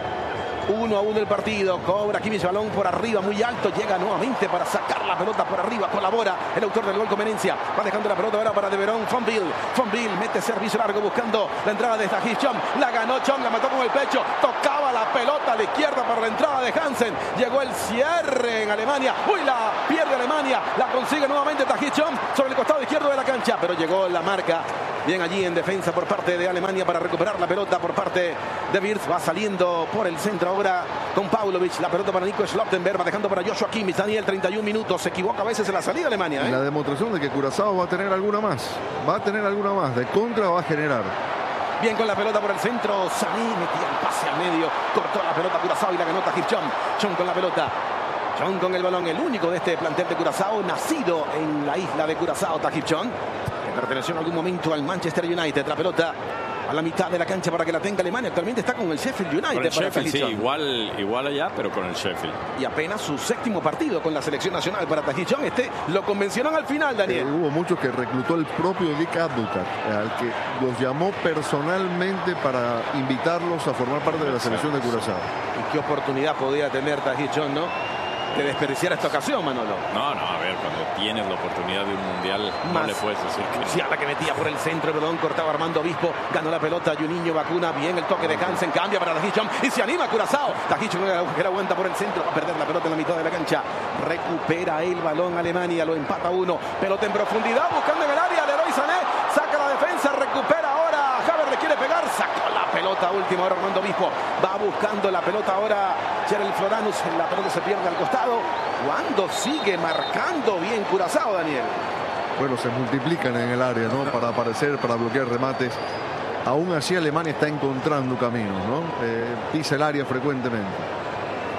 1-1 el partido. Cobra Kimmich, balón por arriba, muy alto. Llega nuevamente para sacar la pelota por arriba. Colabora el autor del gol Comenencia. Va dejando la pelota ahora para De Verón. Fonville mete servicio largo buscando la entrada de Tahith Chong. La ganó Chong, la mató con el pecho. Tocaba la pelota a la izquierda para la entrada de Hansen. Llegó el cierre en Alemania. Uy, la pierde Alemania. La consigue nuevamente Tahith Chong sobre el costado izquierdo de la cancha. Pero llegó la marca. Bien allí en defensa por parte de Alemania para recuperar la pelota por parte de Wirtz. Va saliendo por el centro ahora con Pavlovic. La pelota para Nico Slottenberg. Va dejando para Joshua Kimmich. Daniel, 31 minutos. Se equivoca a veces en la salida de Alemania. La demostración de que Curazao va a tener alguna más. Va a tener alguna más. De contra va a generar. Bien con la pelota por el centro. Sané metía el pase al medio. Cortó la pelota Curazao y la ganó Tahith Chong. Chong con la pelota. Chong con el balón. El único de este plantel de Curazao. Nacido en la isla de Curazao, Tahith Chong. Perteneció en algún momento al Manchester United. La pelota a la mitad de la cancha para que la tenga Alemania. Actualmente está con el Sheffield United. Con el Sheffield, sí, igual allá, pero con el Sheffield. Y apenas su séptimo partido con la selección nacional para Tahith Chong. Lo convencionó al final, Daniel. Hubo muchos que reclutó el propio Dick Advocaat, al que los llamó personalmente para invitarlos a formar parte de la selección de Curazao. Y qué oportunidad podía tener Tahith Chong, ¿no? De desperdiciar esta ocasión, Manolo. No, a ver, cuando tienes la oportunidad de un mundial, no le puedes decir que Musiala que metía por el centro, perdón, cortaba Armando Obispo, ganó la pelota, Juninho vacuna, bien el toque de Hansen, cambia para Tahith Chong y se anima Curazao. Tahith Chong que la aguanta por el centro, va a perder la pelota en la mitad de la cancha, recupera el balón Alemania, lo empata 1, pelota en profundidad, buscando en el área, Leroy Sané, saca la defensa, recupera ahora, Havertz le quiere pegar, sacó la pelota última, ahora Armando Obispo, va buscando la pelota ahora, Cheryl Floranus, la pelota se pierde al costado. Cuando sigue marcando bien Curazao, Daniel. Bueno, se multiplican en el área, ¿no? Para aparecer, para bloquear remates. Aún así Alemania está encontrando caminos, ¿no? Pisa el área frecuentemente.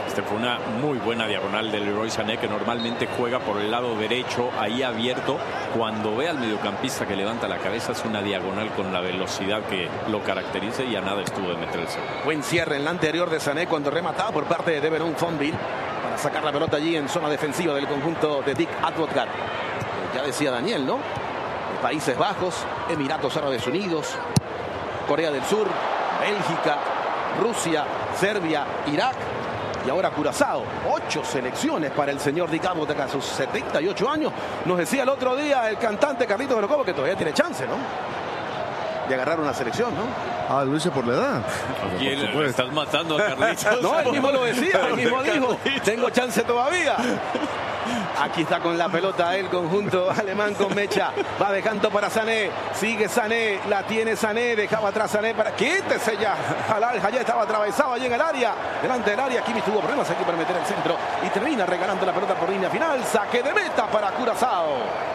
Fue una muy buena diagonal de Leroy Sané, que normalmente juega por el lado derecho, ahí abierto. Cuando ve al mediocampista que levanta la cabeza, es una diagonal con la velocidad que lo caracteriza, y a nada estuvo de meterse. Buen cierre en la anterior de Sané cuando remataba por parte de Deveron Fonville para sacar la pelota allí en zona defensiva del conjunto de Dick Advocaat. Ya decía Daniel, ¿no? Países Bajos, Emiratos Árabes Unidos, Corea del Sur, Bélgica, Rusia, Serbia, Irak y ahora Curazao. 8 selecciones para el señor Dick Advocaat a sus 78 años. Nos decía el otro día el cantante Carlitos Grocobo que todavía tiene chance, ¿no? De agarrar una selección, ¿no? Lo dice por la edad. ¿Quién? Estás matando a Carlitos. No, él mismo lo decía, él mismo dijo, tengo chance todavía. Aquí está con la pelota el conjunto alemán con Mecha. Va dejando para Sané. Sigue Sané. La tiene Sané. Dejaba atrás Sané para... ¡Quítese ya! Jalal Hayet estaba atravesado allí en el área. Delante del área. Kimmich tuvo problemas aquí para meter el centro. Y termina regalando la pelota por línea final. Saque de meta para Curazao.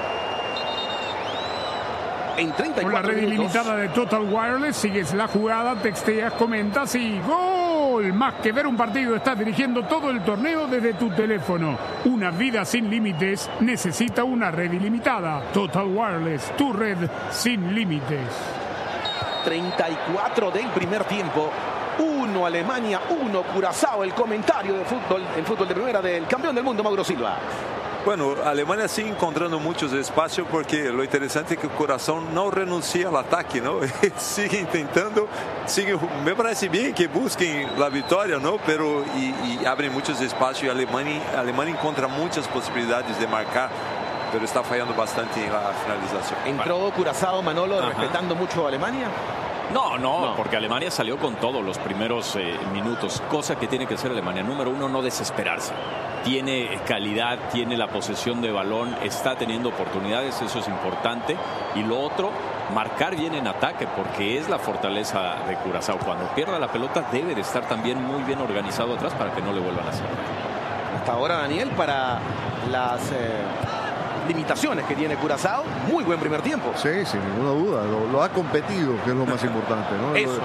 En 34 con la red minutos. ilimitada de Total Wireless, sigues la jugada, texteas, comentas y ¡gol! Más que ver un partido, estás dirigiendo todo el torneo desde tu teléfono. Una vida sin límites necesita una red ilimitada. Total Wireless, tu red sin límites. 34 del primer tiempo. 1 Alemania, 1 Curazao. El comentario de fútbol, el fútbol de primera del campeón del mundo, Mauro Silva. Bueno, a Alemania sigue encontrando muchos espacios, porque lo interesante es que el corazón no renuncia al ataque, ¿no? Sigue intentando, me parece bien que busquen la victoria, ¿no? Pero y abren muchos espacios, y Alemania encuentra muchas posibilidades de marcar, pero está fallando bastante en la finalización. ¿Entró Curazao, Manolo, respetando mucho a Alemania? No, porque Alemania salió con todos los primeros minutos, cosa que tiene que hacer Alemania. Número 1, no desesperarse. Tiene calidad, tiene la posesión de balón, está teniendo oportunidades, eso es importante. Y lo otro, marcar bien en ataque, porque es la fortaleza de Curazao. Cuando pierda la pelota debe de estar también muy bien organizado atrás para que no le vuelvan a hacer. Hasta ahora, Daniel, para las limitaciones que tiene Curazao, muy buen primer tiempo. Sí, sin ninguna duda. Lo ha competido, que es lo más importante, ¿no? Eso,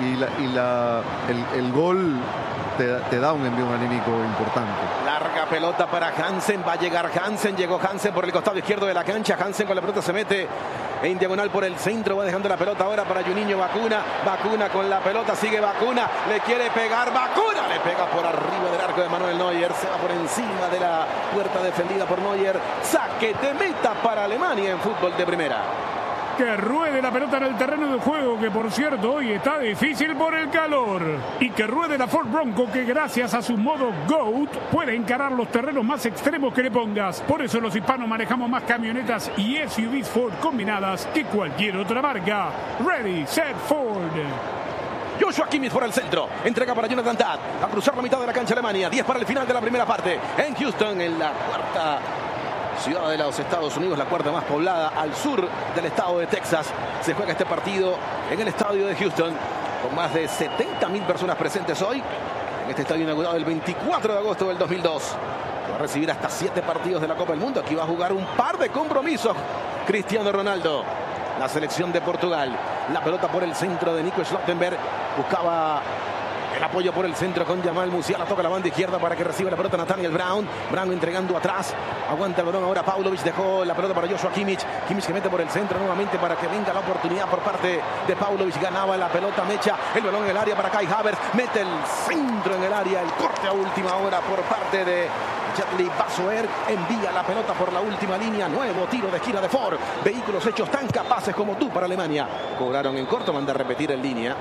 ¿no? Y el gol te da un envío anímico importante. Larga pelota para Hansen, va a llegar Hansen, llegó Hansen por el costado izquierdo de la cancha. Hansen con la pelota se mete en diagonal por el centro, va dejando la pelota ahora para Juninho Bacuna. Bacuna con la pelota, sigue Bacuna, le quiere pegar, Bacuna le pega por arriba del arco de Manuel Neuer, se va por encima de la puerta defendida por Neuer. Saque de meta para Alemania en fútbol de primera. Que ruede la pelota en el terreno de juego, que por cierto hoy está difícil por el calor. Y que ruede la Ford Bronco, que gracias a su modo GOAT puede encarar los terrenos más extremos que le pongas. Por eso los hispanos manejamos más camionetas y SUVs Ford combinadas que cualquier otra marca. Ready, set, Ford. Joshua Kimmich por el centro, entrega para Jonathan Tah, a cruzar la mitad de la cancha Alemania. 10 para el final de la primera parte en Houston, en la cuarta ciudad de los Estados Unidos, la cuarta más poblada al sur del estado de Texas. Se juega este partido en el estadio de Houston, con más de 70.000 personas presentes hoy, en este estadio inaugurado el 24 de agosto del 2002. Va a recibir hasta 7 partidos de la Copa del Mundo. Aquí va a jugar un par de compromisos Cristiano Ronaldo. La selección de Portugal, la pelota por el centro de Nico Schlottenberg, buscaba el apoyo por el centro con Jamal Musiala, toca la banda izquierda para que reciba la pelota Nathaniel Brown. Brown entregando atrás, aguanta el balón ahora Paulovic, dejó la pelota para Joshua Kimmich. Kimmich que mete por el centro nuevamente para que venga la oportunidad por parte de Paulovic. Ganaba la pelota Mecha, el balón en el área para Kai Havertz, mete el centro en el área, el corte a última hora por parte de Chetli Basoer, envía la pelota por la última línea. Nuevo tiro de esquina de Ford. Vehículos hechos tan capaces como tú para Alemania. Cobraron en corto, manda a repetir en línea.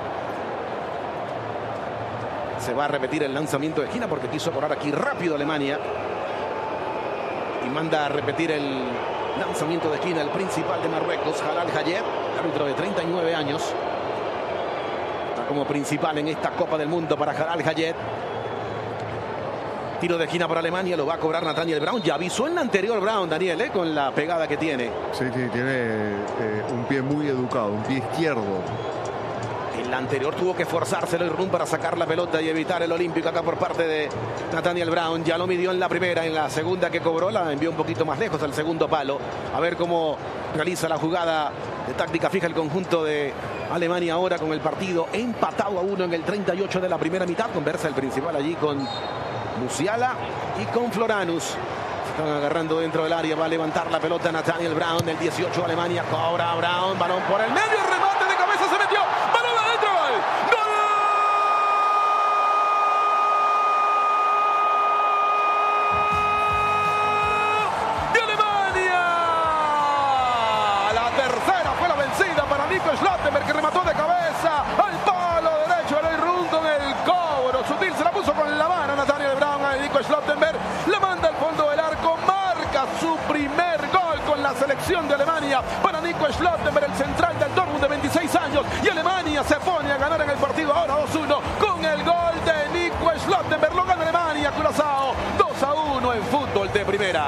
Se va a repetir el lanzamiento de esquina porque quiso cobrar aquí rápido Alemania. Y manda a repetir el lanzamiento de esquina el principal de Marruecos, Jalal Hayet, árbitro de 39 años. Está como principal en esta Copa del Mundo para Jalal Hayet. Tiro de esquina para Alemania, lo va a cobrar Nathaniel Brown. Ya avisó en la anterior Brown, Daniel, con la pegada que tiene. Sí, tiene un pie muy educado, un pie izquierdo. En la anterior tuvo que forzarse el Run para sacar la pelota y evitar el olímpico acá por parte de Nathaniel Brown. Ya lo midió en la primera, en la segunda que cobró la envió un poquito más lejos al segundo palo. A ver cómo realiza la jugada de táctica fija el conjunto de Alemania ahora con el partido empatado a 1 en el 38 de la primera mitad. Conversa el principal allí con Musiala y con Floranus. Están agarrando dentro del área, va a levantar la pelota Nathaniel Brown, el 18 Alemania, cobra Brown, balón por el medio, remate de cabeza, se metió, balón adentro, gol, ¡gol! ¡De Alemania! La tercera fue la vencida para Nico Schlotterberg, que remató de cabeza al palo derecho del Run con el cobro sutil, se la puso con la mano Nathaniel Brown a Nico Schlotterberg, la manda al fondo del arco, marca su primer gol con la selección de Alemania para Nico Schlotterberg, el central del Dortmund de 26 años, y Alemania se pone a ganar en el partido ahora 2-1 con el gol de Nico Schlotterberg. Lo gana Alemania, Curazao 2-1 en fútbol de primera.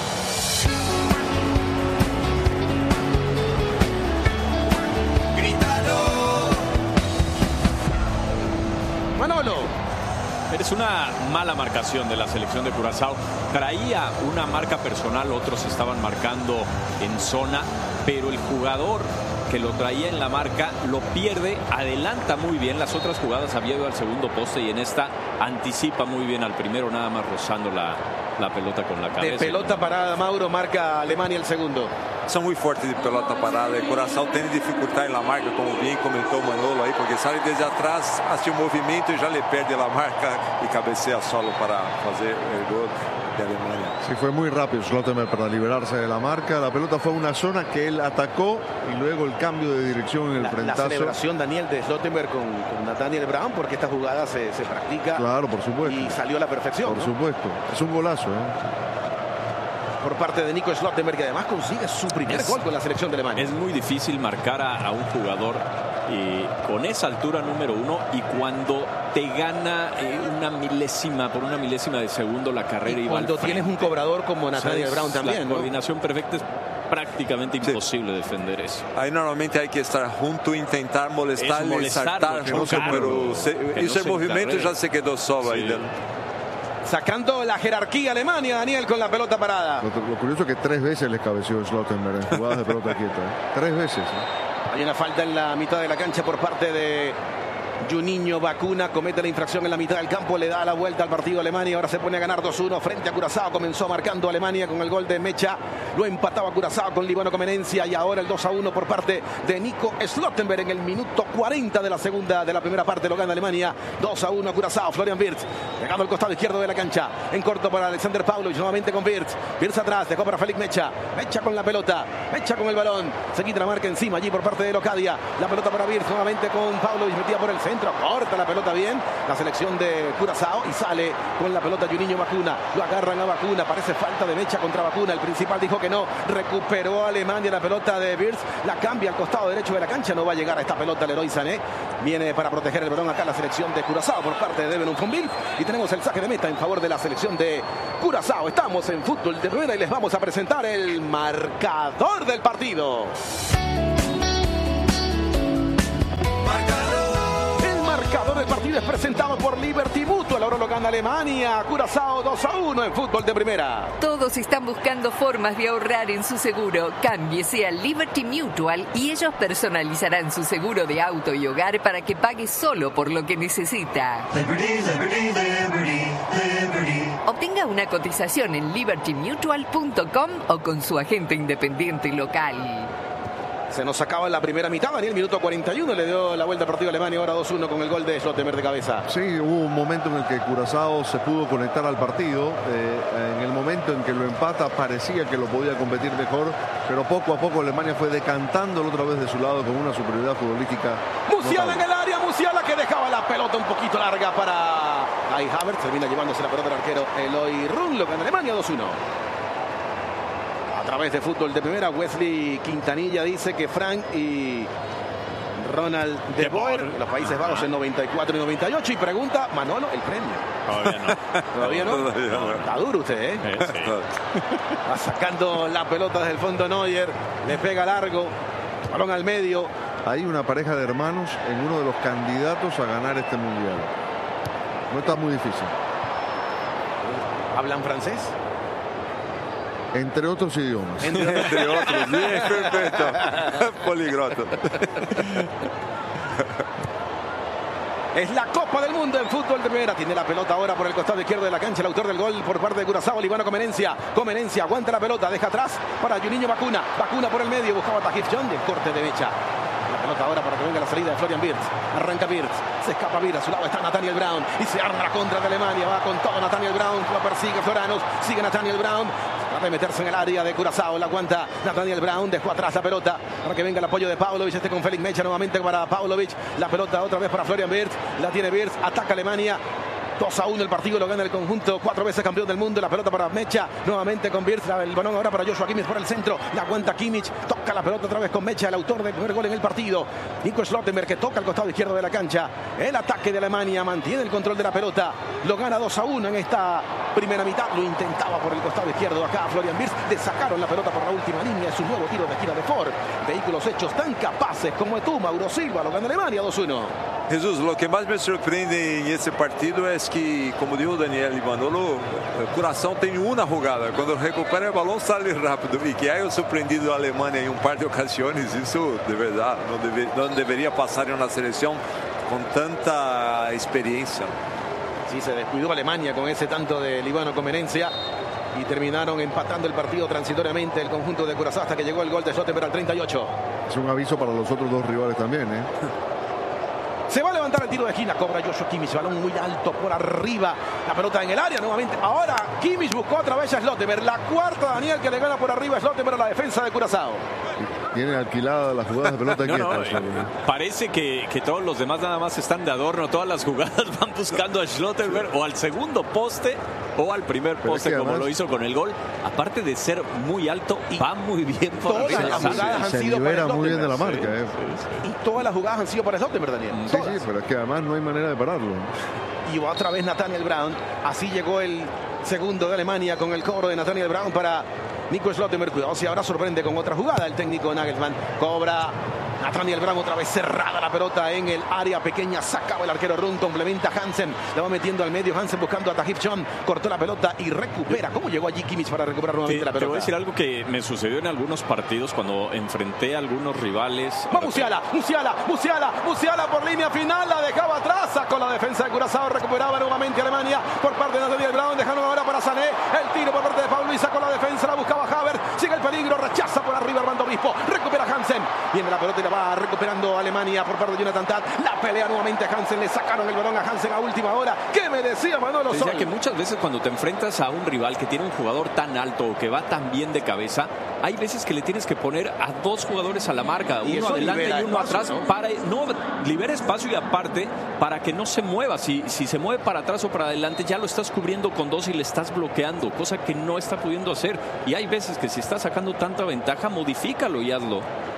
Manolo. Es una mala marcación de la selección de Curazao. Traía una marca personal, otros estaban marcando en zona, pero el jugador que lo traía en la marca lo pierde, adelanta muy bien. Las otras jugadas había ido al segundo poste y en esta anticipa muy bien al primero, nada más rozando la pelota con la cabeza. De pelota parada, Mauro, marca Alemania el segundo. São muito fortes de pelota parada. O Curaçao tem dificuldade na marca, como bem comentou o Manolo aí, porque sai desde atrás, hace um movimento e já le perde a marca e cabecea solo para fazer o gol de Alemania. Sí, fue muy rápido Schlotterberg para liberarse de la marca. La pelota fue a una zona que él atacó y luego el cambio de dirección en el frentazo. La celebración, Daniel, de Schlotterberg con Nathaniel Brown, porque esta jugada se practica. Claro, por supuesto. Y salió a la perfección. Por supuesto. Es un golazo, por parte de Nico Schlotterberg, que además consigue su primer gol con la selección de Alemania. Es muy difícil marcar a un jugador con esa altura número 1 y cuando te gana por una milésima de segundo la carrera y cuando tienes un cobrador como Nathaniel Brown también, la coordinación perfecta es prácticamente imposible defender eso. Ahí normalmente hay que estar junto e intentar molestarle, saltar junto, pero ese movimiento ya se quedó solo ahí. Sacando la jerarquía Alemania, Daniel, con la pelota parada. Lo curioso es que 3 veces les cabeció Schlotterberg en jugadas de pelota quieta. 3 veces. Hay una falta en la mitad de la cancha por parte de Juninho Bacuna. Comete la infracción en la mitad del campo, le da la vuelta al partido Alemania. Ahora se pone a ganar 2-1 frente a Curazao. Comenzó marcando Alemania con el gol de Mecha. Lo empataba Curazao con Líbano Comenencia. Y ahora el 2-1 por parte de Nico Schlotterberg en el minuto 40 de la primera parte. Lo gana Alemania 2-1 a Curazao. Florian Wirtz llegando al costado izquierdo de la cancha. En corto para Alexander Pavlovich. Nuevamente con Wirtz. Wirtz atrás. Dejó para Félix Mecha. Mecha con la pelota. Mecha con el balón. Se quita la marca encima allí por parte de Locadia. La pelota para Wirtz. Nuevamente con Pavlovich. Metida por el centro. Corta la pelota bien. La selección de Curazao. Y sale con la pelota Juninho Bacuna. Lo agarran a Bacuna. Parece falta de Mecha contra Bacuna. El principal dijo que no. Recuperó Alemania la pelota de Wirtz. La cambia al costado derecho de la cancha. No va a llegar a esta pelota Leroy Sané. Viene para proteger el balón acá la selección de Curazao por parte de Devon Fonville. Y tenemos el saque de meta en favor de la selección de Curazao. Estamos en fútbol de primera y les vamos a presentar el marcador del partido. El marcador del partido es presentado por Liberty Mutual. Ahora lo gana Alemania. Curazao 2-1 en fútbol de primera. Todos están buscando formas de ahorrar en su seguro. Cámbiese a Liberty Mutual y ellos personalizarán su seguro de auto y hogar para que pague solo por lo que necesita. Liberty, liberty, liberty, liberty. Obtenga una cotización en libertymutual.com o con su agente independiente local. Se nos acaba la primera mitad, Daniel, minuto 41, le dio la vuelta al partido a Alemania, ahora 2-1 con el gol de Schlotterberg de cabeza. Sí, hubo un momento en el que Curazao se pudo conectar al partido, en el momento en que lo empata parecía que lo podía competir mejor, pero poco a poco Alemania fue decantándolo otra vez de su lado con una superioridad futbolística. Musiala en el área, Musiala que dejaba la pelota un poquito larga para Kai Havertz, termina llevándose la pelota del arquero Eloy Run, lo gana Alemania 2-1. A través de fútbol de primera, Wesley Quintanilla dice que Frank y Ronald de Boer, los Países Bajos en 94 y 98, y pregunta, Manolo, el premio. Todavía no. ¿Todavía no? Está duro usted, Sí. Va sacando la pelota desde el fondo Neuer, le pega largo, balón al medio, hay una pareja de hermanos en uno de los candidatos a ganar este mundial. No está muy difícil. ¿Hablan francés? Entre otros idiomas. Entre otros. Bien, perfecto. Poliglota. Es la Copa del Mundo en fútbol de primera. Tiene la pelota ahora por el costado izquierdo de la cancha. El autor del gol por parte de Curazao, Líbano Comenencia. Comenencia aguanta la pelota, deja atrás para Juninho Bacuna. Bacuna por el medio, buscaba a Tahith John de corte de mecha. La pelota ahora para que venga la salida de Florian Wirtz. Arranca Wirtz, se escapa Wirtz. A su lado está Nathaniel Brown y se arma la contra de Alemania. Va con todo Nathaniel Brown, lo persigue Floranos. Sigue Nathaniel Brown. Trata de meterse en el área de Curazao. La aguanta Nathaniel Brown. Dejó atrás la pelota para que venga el apoyo de Pavlovic. Este con Félix Mecha nuevamente para Pavlovic. La pelota otra vez para Florian Wirtz. La tiene Wirtz. Ataca Alemania. 2-1 el partido, lo gana el conjunto, 4 veces campeón del mundo. La pelota para Mecha, nuevamente con Wirtz. El balón ahora para Joshua Kimmich por el centro. La aguanta Kimmich, toca la pelota otra vez con Mecha, el autor del primer gol en el partido. Nico Schlottenberg, que toca al costado izquierdo de la cancha. El ataque de Alemania mantiene el control de la pelota. Lo gana 2-1 en esta primera mitad. Lo intentaba por el costado izquierdo acá Florian Wirtz. Le sacaron la pelota por la última línea. Es su nuevo tiro de esquina de Ford. Vehículos hechos tan capaces como tú, Mauro Silva. Lo gana Alemania 2-1. Jesus, lo que mais me surpreende en ese partido es que, como dijo Daniel Ivanolo, el Curazao tiene una jugada. Cuando recupera el balón sale rápido. Y que haya sorprendido a Alemania en un par de ocasiones, eso de verdad no debería pasar en una selección con tanta experiencia. Sí, se descuidó Alemania con ese tanto de Líbano Comenencia y terminaron empatando el partido transitoriamente el conjunto de Curazao hasta que llegó el gol de Schlottenberg al 38. Es un aviso para los otros dos rivales también, ¿eh? Se va a levantar el tiro de esquina, cobra Joshua Kimmich, balón muy alto por arriba, la pelota en el área nuevamente. Ahora Kimmich buscó otra vez a Schlottenberg, la cuarta Daniel que le gana por arriba a Schlottenberg a la defensa de Curazao. Tiene alquilada las jugadas de pelota quieta. Parece que todos los demás nada más están de adorno, todas las jugadas van buscando a Schlottenberg o al segundo poste o al primer poste, como además lo hizo con el gol. Aparte de ser muy alto, va muy bien por todas las jugadas han se sido libera para muy bien de la marca. Y todas las jugadas han sido para Schlottenberg, Daniel. Sí, pero es que además no hay manera de pararlo. Y otra vez Nathaniel Brown. Así llegó el segundo de Alemania con el cobro de Nathaniel Brown para Nico Schlottenberg. Cuidado si ahora sorprende con otra jugada el técnico Nagelsmann. Cobra Nathaniel Brown, otra vez cerrada la pelota en el área pequeña. Sacaba el arquero Run, complementa Hansen. La va metiendo al medio. Hansen buscando a Tahith John. Cortó la pelota y recupera. ¿Cómo llegó allí Kimmich para recuperar nuevamente la pelota? Te voy a decir algo que me sucedió en algunos partidos cuando enfrenté a algunos rivales. Va Musiala por línea final. La dejaba atrás. Sacó la defensa de Curazao. Recuperaba nuevamente Alemania por parte de Nathaniel Brown. Dejaron ahora para Sané. El tiro por parte de Pablo y sacó la defensa. La buscaba Havertz. Sigue el peligro. Rechaza por arriba Armando Obispo. Recupera Hansen. Viene la pelota y la va recuperando Alemania por parte de Jonathan Tah. La pelea nuevamente a Hansen. Le sacaron el balón a Hansen a última hora. ¿Qué me decía Manolo Sol? Decía que muchas veces cuando te enfrentas a un rival que tiene un jugador tan alto o que va tan bien de cabeza, hay veces que le tienes que poner a dos jugadores a la marca, uno adelante y uno atrás, para no libera espacio y aparte para que no se mueva. Si se mueve para atrás o para adelante, ya lo estás cubriendo con dos y le estás bloqueando, cosa que no está pudiendo hacer. Y hay veces que si está sacando tanta ventaja, modifícalo y hazlo.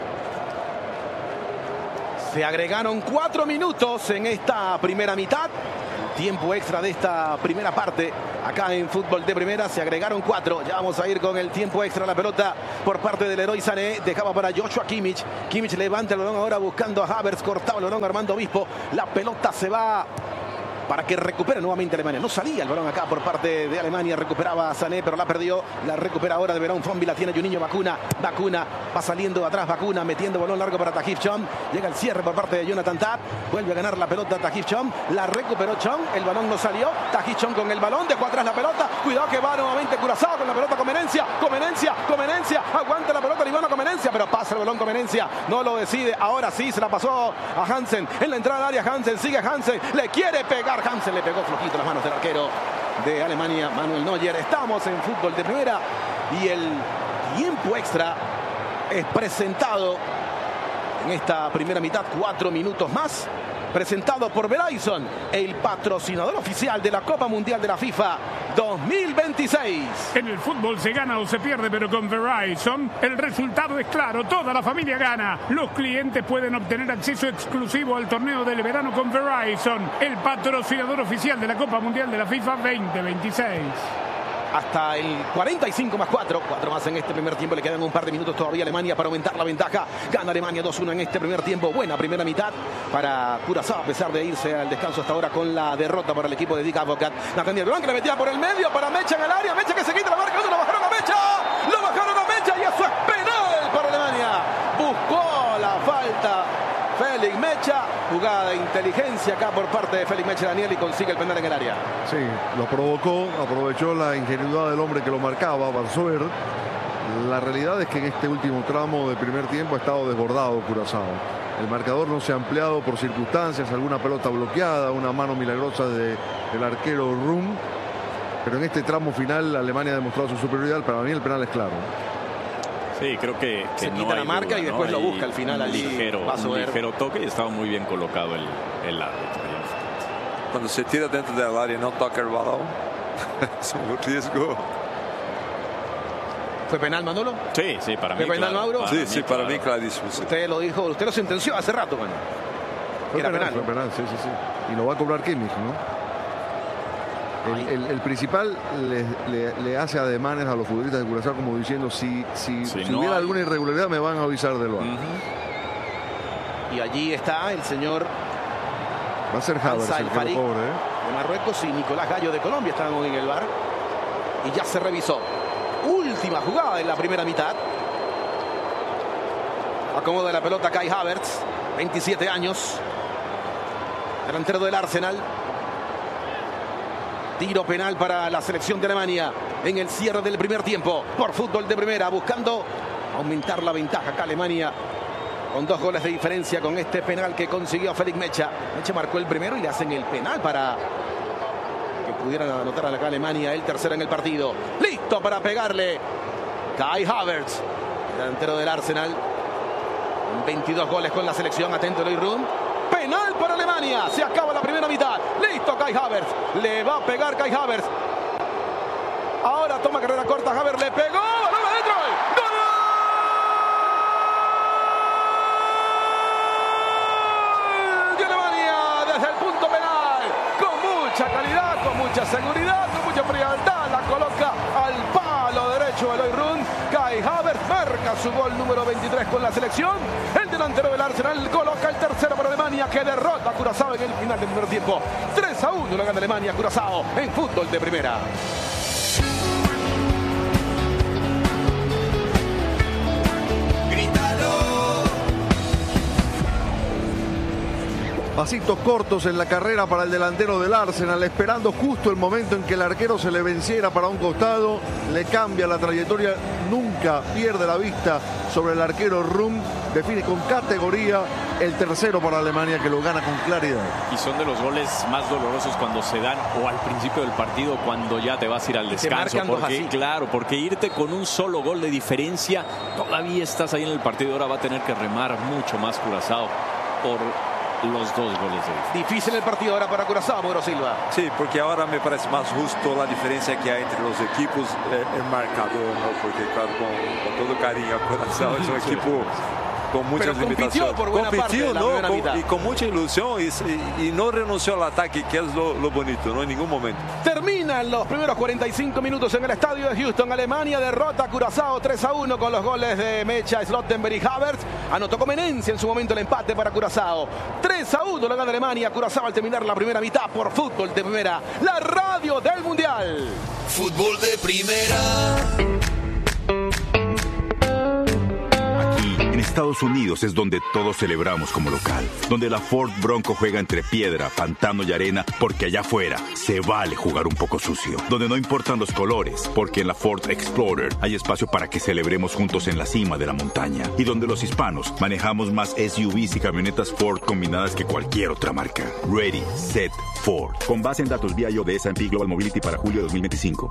Se agregaron 4 minutos en esta primera mitad. Tiempo extra de esta primera parte. Acá en fútbol de primera se agregaron 4. Ya vamos a ir con el tiempo extra. La pelota por parte del Leroy Sané. Dejaba para Joshua Kimmich. Kimmich levanta el balón ahora buscando a Havertz. Cortaba el balón Armando Obispo. La pelota se va para que recupere nuevamente Alemania. No salía el balón acá por parte de Alemania. Recuperaba a Sané, pero la perdió. La recupera ahora de Verón Fombi. La tiene Juninho Bacuna. Bacuna va saliendo atrás. Bacuna metiendo balón largo para Tahith John. Llega el cierre por parte de Jonathan Tah. Vuelve a ganar la pelota Tahith John. La recuperó John. El balón no salió. Tahith John con el balón. Dejó atrás la pelota. Cuidado que va nuevamente Curazao con la pelota. Comenencia. Aguanta la pelota Líbano Comenencia. Pero pasa el balón Comenencia. No lo decide. Ahora sí se la pasó a Hansen. En la entrada al área Hansen. Sigue Hansen. Le quiere pegar. Hansen le pegó flojito las manos del arquero de Alemania, Manuel Neuer. Estamos en fútbol de primera y el tiempo extra es presentado en esta primera mitad. 4 minutos más. Presentado por Verizon, el patrocinador oficial de la Copa Mundial de la FIFA 2026. En el fútbol se gana o se pierde, pero con Verizon el resultado es claro, toda la familia gana. Los clientes pueden obtener acceso exclusivo al torneo del verano con Verizon, el patrocinador oficial de la Copa Mundial de la FIFA 2026. hasta el 45 más 4 más en este primer tiempo. Le quedan un par de minutos todavía a Alemania para aumentar la ventaja. Gana Alemania 2-1 en este primer tiempo. Buena primera mitad para Curazao, a pesar de irse al descanso hasta ahora con la derrota para el equipo de Dick Advocaat. Nathaniel Brown, que le metía por el medio para Mecha en el área. Mecha que se quita la marca, lo bajaron a Mecha. Lo bajaron a Mecha y eso es penal para Alemania. Buscó la falta Félix Mecha. Jugada de inteligencia acá por parte de Félix Mecha, Daniel, y consigue el penal en el área. Sí, lo provocó, aprovechó la ingenuidad del hombre que lo marcaba, Barzoer. La realidad es que en este último tramo de primer tiempo ha estado desbordado Curazao. El marcador no se ha ampliado por circunstancias, alguna pelota bloqueada, una mano milagrosa del arquero Rum. Pero en este tramo final Alemania ha demostrado su superioridad. Para mí el penal es claro. Sí, creo que se no quita la marca, duda, y después ¿no? lo busca al final allí. Un ligero toque, y estaba muy bien colocado el árbitro. Cuando se tira dentro del área y no toca el balón, es un riesgo. ¿Fue penal, Manolo? Sí, para mí. ¿Fue penal, Mauro? Para mí clarísimo. Sí. Usted lo dijo, usted lo sentenció hace rato, bueno. Fue Era penal, penal. fue penal, sí. Y lo va a cobrar Kimmich, ¿no? El principal le hace ademanes a los futbolistas de Curazao como diciendo si no hubiera hay alguna irregularidad me van a avisar del VAR. Y allí está el señor Va a ser Havertz Hamza el El que Farid lo cobre, de Marruecos y Nicolás Gallo de Colombia estaban en el VAR. Y ya se revisó. Última jugada en la primera mitad. Acomoda la pelota Kai Havertz, 27 años, delantero del Arsenal. Tiro penal para la selección de Alemania en el cierre del primer tiempo por Fútbol de Primera, buscando aumentar la ventaja acá Alemania con 2 goles de diferencia con este penal que consiguió Félix Mecha. Mecha marcó el primero y le hacen el penal para que pudieran anotar acá Alemania el tercero en el partido. Listo para pegarle Kai Havertz, delantero del Arsenal, 22 goles con la selección. Atento Loïc Rum. Penal para Alemania. Se acaba la primera mitad. Listo Kai Havertz. Le va a pegar Kai Havertz. Ahora toma carrera corta Havertz. Le pegó. ¡Balón adentro! ¡Gol! De Alemania desde el punto penal. Con mucha calidad, con mucha seguridad, con mucha frialdad. La coloca al palo derecho de Loïc Rum. Kai Havertz marca su gol número 23 con la selección. El delantero del Arsenal coloca el tercero para Alemania, que derrota a Curazao en el final del primer tiempo. 3-1 lo gana Alemania a Curazao en Fútbol de Primera. Pasitos cortos en la carrera para el delantero del Arsenal, esperando justo el momento en que el arquero se le venciera para un costado. Le cambia la trayectoria, nunca pierde la vista sobre el arquero Rum. Define con categoría el tercero para Alemania, que lo gana con claridad. Y son de los goles más dolorosos cuando se dan o al principio del partido, cuando ya te vas a ir al descanso. Porque irte con un solo gol de diferencia, todavía estás ahí en el partido. Ahora va a tener que remar mucho más Curazao por los 2 goles de diferencia. Difícil el partido ahora para Curazao, Mauro Silva. Sí, porque ahora me parece más justo la diferencia que hay entre los equipos, el marcador, ¿no? Porque claro, con todo cariño, Curazao es un equipo con muchas limitaciones. Por buena parte de la primera mitad. Y con mucha ilusión y no renunció al ataque, que es lo bonito, ¿no? En ningún momento. Terminan los primeros 45 minutos en el estadio de Houston. Alemania derrota a Curazao 3-1 con los goles de Mecha, Slottenberg y Havertz. Anotó Comenencia en su momento el empate para Curazao. 3-1 lo gana Alemania. Curazao al terminar la primera mitad por Fútbol de Primera, la radio del Mundial. Fútbol de Primera. En Estados Unidos es donde todos celebramos como local, donde la Ford Bronco juega entre piedra, pantano y arena, porque allá afuera se vale jugar un poco sucio, donde no importan los colores, porque en la Ford Explorer hay espacio para que celebremos juntos en la cima de la montaña, y donde los hispanos manejamos más SUVs y camionetas Ford combinadas que cualquier otra marca. Ready, Set, Ford. Con base en datos vía iOS S&P Global Mobility para julio de 2025.